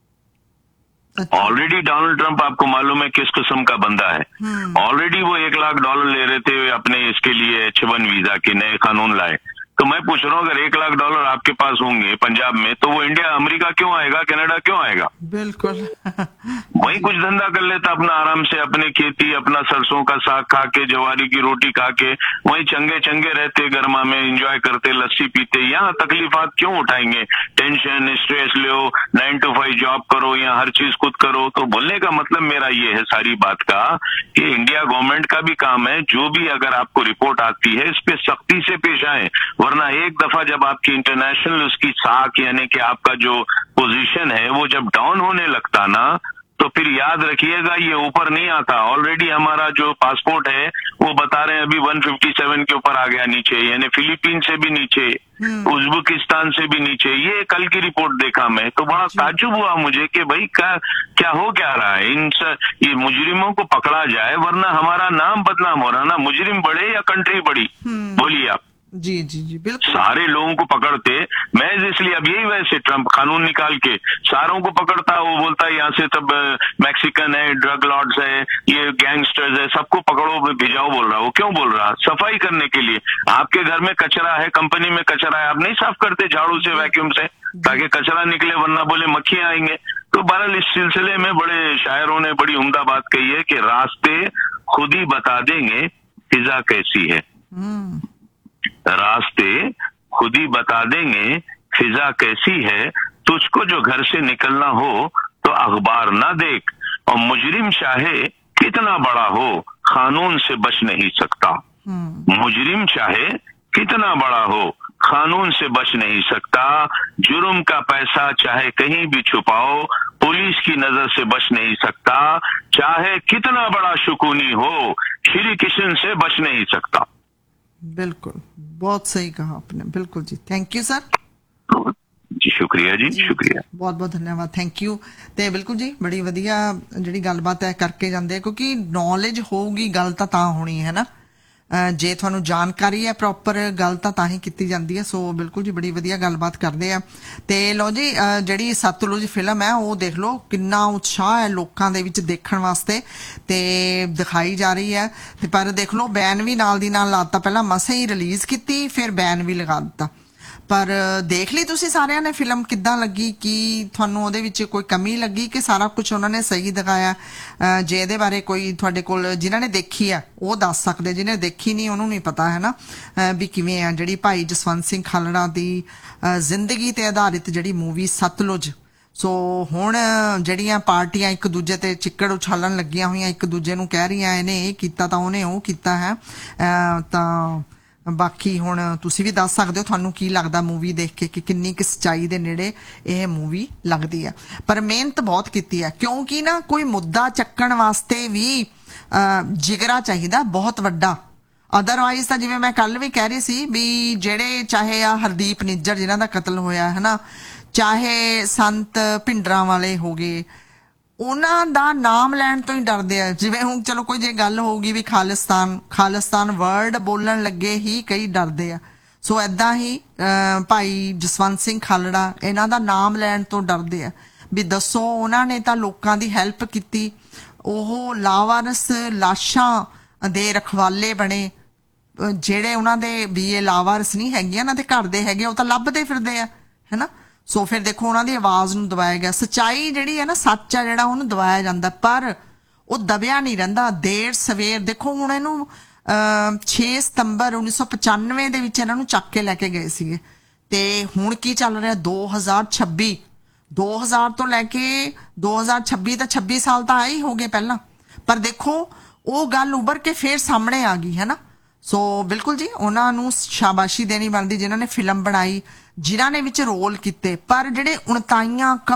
अब ऑलरेडी डोनाल्ड ट्रंप आपको मालूम है किस किस्म का बंदा है। ऑलरेडी वो एक लाख डॉलर ले रहे थे अपने इसके लिए एच वन वीजा के नए कानून लाए। तो मैं पूछ रहा हूँ अगर एक लाख डॉलर आपके पास होंगे पंजाब में, तो वो इंडिया अमेरिका क्यों आएगा, कनाडा क्यों आएगा? बिल्कुल वही कुछ धंधा कर लेता अपना आराम से, अपने खेती, अपना सरसों का साग खा के, जवारी की रोटी खा के वही चंगे चंगे रहते, गर्मा में एंजॉय करते, लस्सी पीते। यहाँ तकलीफात क्यों उठाएंगे? Tension stress low, nine to five job करो, यहाँ हर चीज खुद करो। तो बोलने का मतलब मेरा ये है सारी बात का कि इंडिया गवर्नमेंट का भी काम है, जो भी अगर आपको रिपोर्ट आती है इस पे सख्ती से पेश आए, वरना एक दफा जब आपकी इंटरनेशनल उसकी साख यानी कि आपका जो पोजीशन है वो जब डाउन होने लगता ना, तो फिर याद रखिएगा ये ऊपर नहीं आता। ऑलरेडी हमारा जो पासपोर्ट है वो बता रहे हैं अभी एक सौ सत्तावन के ऊपर आ गया नीचे, यानी फिलीपीन से भी नीचे, उज्बेकिस्तान से भी नीचे। ये कल की रिपोर्ट देखा मैं, तो बड़ा ताज्जुब हुआ मुझे कि भाई क्या क्या हो क्या रहा है। इन ये मुजरिमों को पकड़ा जाए, वरना हमारा नाम बदनाम हो रहा ना। मुजरिम बढ़े या कंट्री बढ़ी? बोलिए आप। जी जी जी बिल्कुल। सारे लोगों को पकड़ते, मैं इसलिए अब यही वैसे ट्रंप कानून निकाल के सारों को पकड़ता, वो बोलता है यहाँ से तब मैक्सिकन है, ड्रग लॉर्ड्स है, ये गैंगस्टर्स है, सबको पकड़ो भिजाओ बोल रहा है। वो क्यों बोल रहा? सफाई करने के लिए। आपके घर में कचरा है, कंपनी में कचरा है, आप नहीं साफ करते झाड़ू से, वैक्यूम से, ताकि कचरा निकले, वरना बोले मक्खियां आएंगे। तो बहरहाल इस सिलसिले में बड़े शायरों ने बड़ी उम्दा बात कही है कि रास्ते खुद ही बता देंगे फिजा कैसी है। रास्ते खुद ही बता देंगे फिजा कैसी है। तुझको जो घर से निकलना हो तो अखबार ना देख, और मुजरिम चाहे कितना बड़ा हो कानून से बच नहीं सकता। मुजरिम चाहे कितना बड़ा हो कानून से बच नहीं सकता। जुर्म का पैसा चाहे कहीं भी छुपाओ पुलिस की नजर से बच नहीं सकता। चाहे कितना बड़ा शुकूनी हो श्री किशन से बच नहीं सकता। बिल्कुल, बहुत सही कहा आपने, बिल्कुल जी। थैंक यू सर जी। ਸ਼ੁਕਰੀਆ ਜੀ, ਸ਼ੁਕਰੀਆ, ਬਹੁਤ ਬਹੁਤ ਧੰਨਵਾਦ, ਥੈਂਕ ਯੂ। ਤੇ ਬਿਲਕੁਲ ਜੀ, ਬੜੀ ਵਧੀਆ ਜਿਹੜੀ ਗੱਲਬਾਤ ਹੈ ਕਰਕੇ ਜਾਂਦੇ, ਕਿਉਂਕਿ ਨੌਲੇਜ ਹੋਊਗੀ ਗੱਲ ਤਾਂ ਤਾਂ ਹੋਣੀ ਹੈ ਨਾ, ਜੇ ਤੁਹਾਨੂੰ ਜਾਣਕਾਰੀ ਹੈ ਪ੍ਰੋਪਰ ਗੱਲ ਤਾਂ ਤਾਂ ਹੀ ਕੀਤੀ ਜਾਂਦੀ ਹੈ। ਸੋ ਬਿਲਕੁਲ ਜੀ, ਬੜੀ ਵਧੀਆ ਗੱਲਬਾਤ ਕਰਦੇ ਆ। ਤੇ ਲਓ ਜੀ, ਜਿਹੜੀ ਸਤਲੁਜ ਫਿਲਮ ਹੈ ਉਹ ਦੇਖ ਲਓ, ਕਿੰਨਾ ਉਤਸ਼ਾਹ ਹੈ ਲੋਕਾਂ ਦੇ ਵਿੱਚ ਦੇਖਣ ਵਾਸਤੇ ਤੇ ਦਿਖਾਈ ਜਾ ਰਹੀ ਹੈ। ਤੇ ਪਰ ਦੇਖ ਲਓ, ਬੈਨ ਵੀ ਨਾਲ ਦੀ ਨਾਲ ਲਾਤਾ, ਪਹਿਲਾਂ ਮਸਾਂ ਹੀ ਰਿਲੀਜ਼ ਕੀਤੀ, ਫਿਰ ਬੈਨ ਵੀ ਲਗਾ ਦਿੱਤਾ। ਪਰ ਦੇਖ ਲਈ ਤੁਸੀਂ ਸਾਰਿਆਂ ਨੇ ਫਿਲਮ, ਕਿੱਦਾਂ ਲੱਗੀ? ਕੀ ਤੁਹਾਨੂੰ ਉਹਦੇ ਵਿੱਚ ਕੋਈ ਕਮੀ ਲੱਗੀ ਕਿ ਸਾਰਾ ਕੁਝ ਉਹਨਾਂ ਨੇ ਸਹੀ ਦਿਖਾਇਆ? ਜੇ ਇਹਦੇ ਬਾਰੇ ਕੋਈ ਤੁਹਾਡੇ ਕੋਲ ਜਿਨ੍ਹਾਂ ਨੇ ਦੇਖੀ ਆ ਉਹ ਦੱਸ ਸਕਦੇ, ਜਿਹਨੇ ਦੇਖੀ ਨਹੀਂ ਉਹਨੂੰ ਨਹੀਂ ਪਤਾ ਹੈ ਨਾ ਵੀ ਕਿਵੇਂ ਆ ਜਿਹੜੀ ਭਾਈ ਜਸਵੰਤ ਸਿੰਘ ਖਾਲੜਾ ਦੀ ਜ਼ਿੰਦਗੀ ਤੇ ਆਧਾਰਿਤ ਜਿਹੜੀ ਮੂਵੀ ਸਤਲੁਜ। ਸੋ ਹੁਣ ਜਿਹੜੀਆਂ ਪਾਰਟੀਆਂ ਇੱਕ ਦੂਜੇ ਤੇ ਚਿੱਕੜ ਉਛਾਲਣ ਲੱਗੀਆਂ ਹੋਈਆਂ, ਇੱਕ ਦੂਜੇ ਨੂੰ ਕਹਿ ਰਹੀਆਂ ਇਹਨੇ ਇਹ ਕੀਤਾ ਤਾਂ ਉਹਨੇ ਉਹ ਕੀਤਾ ਹੈ, ਤਾਂ ਬਾਕੀ ਹੁਣ ਤੁਸੀਂ ਵੀ ਦੱਸ ਸਕਦੇ ਹੋ ਤੁਹਾਨੂੰ ਕੀ ਲੱਗਦਾ ਮੂਵੀ ਦੇਖ ਕੇ ਕਿ ਕਿੰਨੀ ਕੁ ਸੱਚਾਈ ਦੇ ਨੇੜੇ ਇਹ ਮੂਵੀ ਲੱਗਦੀ ਹੈ। ਪਰ ਮਿਹਨਤ ਬਹੁਤ ਕੀਤੀ ਹੈ, ਕਿਉਂਕਿ ਨਾ ਕੋਈ ਮੁੱਦਾ ਚੱਕਣ ਵਾਸਤੇ ਵੀ ਜਿਗਰਾ ਚਾਹੀਦਾ ਬਹੁਤ ਵੱਡਾ। ਅਦਰਵਾਈਜ਼ ਤਾਂ ਜਿਵੇਂ ਮੈਂ ਕੱਲ ਵੀ ਕਹਿ ਰਹੀ ਸੀ ਵੀ ਜਿਹੜੇ ਚਾਹੇ ਆ ਹਰਦੀਪ ਨਿੱਜਰ ਜਿਨ੍ਹਾਂ ਦਾ ਕਤਲ ਹੋਇਆ ਹੈ ਨਾ, ਚਾਹੇ ਸੰਤ ਭਿੰਡਰਾਂ ਵਾਲੇ ਹੋ ਗਏ, ਉਹਨਾਂ ਦਾ ਨਾਮ ਲੈਣ ਤੋਂ ਹੀ ਡਰਦੇ ਆ। ਜਿਵੇਂ ਹੁਣ ਚਲੋ ਕੋਈ ਜੇ ਗੱਲ ਹੋਊਗੀ ਵੀ ਖਾਲਿਸਤਾਨ ਖਾਲਿਸਤਾਨ ਵਰਡ ਬੋਲਣ ਲੱਗੇ ਹੀ ਕਈ ਡਰਦੇ ਆ। ਸੋ ਏਦਾਂ ਹੀ ਭਾਈ ਜਸਵੰਤ ਸਿੰਘ ਖਾਲੜਾ, ਇਹਨਾਂ ਦਾ ਨਾਮ ਲੈਣ ਤੋਂ ਡਰਦੇ ਆ ਵੀ ਦੱਸੋ ਉਹਨਾਂ ਨੇ ਤਾਂ ਲੋਕਾਂ ਦੀ ਹੈਲਪ ਕੀਤੀ, ਉਹ ਲਾਵਾਰਸ ਲਾਸ਼ਾਂ ਦੇ ਰਖਵਾਲੇ ਬਣੇ, ਜਿਹੜੇ ਉਹਨਾਂ ਦੇ ਵੀ ਇਹ ਲਾਵਾਰਸ ਨਹੀਂ ਹੈਗੀਆਂ, ਉਹਨਾਂ ਦੇ ਘਰ ਦੇ ਹੈਗੇ, ਉਹ ਤਾਂ ਲੱਭਦੇ ਫਿਰਦੇ ਆ, ਹੈ ਨਾ। ਸੋ ਫਿਰ ਦੇਖੋ ਉਹਨਾਂ ਦੀ ਆਵਾਜ਼ ਨੂੰ ਦਬਾਇਆ ਗਿਆ। ਸੱਚਾਈ ਜਿਹੜੀ ਹੈ ਨਾ, ਸੱਚ ਆ ਜਿਹੜਾ, ਉਹਨੂੰ ਦਬਾਇਆ ਜਾਂਦਾ, ਪਰ ਉਹ ਦਬਿਆ ਨਹੀਂ ਰਹਿੰਦਾ। ਦੇਰ ਸਵੇਰ ਦੇਖੋ, ਹੁਣ ਇਹਨੂੰ ਛੇ ਸਤੰਬਰ ਉੱਨੀ ਸੌ ਪਚਾਨਵੇਂ ਦੇ ਵਿੱਚ ਇਹਨਾਂ ਨੂੰ ਚੱਕ ਕੇ ਲੈ ਕੇ ਗਏ ਸੀਗੇ, ਤੇ ਹੁਣ ਕੀ ਚੱਲ ਰਿਹਾ ਦੋ ਹਜ਼ਾਰ ਛੱਬੀ, ਦੋ ਹਜ਼ਾਰ ਤੋਂ ਲੈ ਕੇ ਦੋ ਹਜ਼ਾਰ ਛੱਬੀ ਤਾਂ ਛੱਬੀ ਸਾਲ ਤਾਂ ਆਏ ਹੀ ਹੋ ਗਏ ਪਹਿਲਾਂ, ਪਰ ਦੇਖੋ ਉਹ ਗੱਲ ਉੱਭਰ ਕੇ ਫੇਰ ਸਾਹਮਣੇ ਆ ਗਈ ਹੈ ਨਾ। ਸੋ ਬਿਲਕੁਲ ਜੀ, ਉਹਨਾਂ ਨੂੰ ਸ਼ਾਬਾਸ਼ੀ ਦੇਣੀ ਬਣਦੀ ਜਿਨ੍ਹਾਂ ਨੇ ਫਿਲਮ ਬਣਾਈ, ਜਿਨ੍ਹਾਂ ਨੇ ਵਿੱਚ ਰੋਲ ਕੀਤੇ। ਪਰ ਜਿਹੜੇ ਉਣਤਾਈਆਂ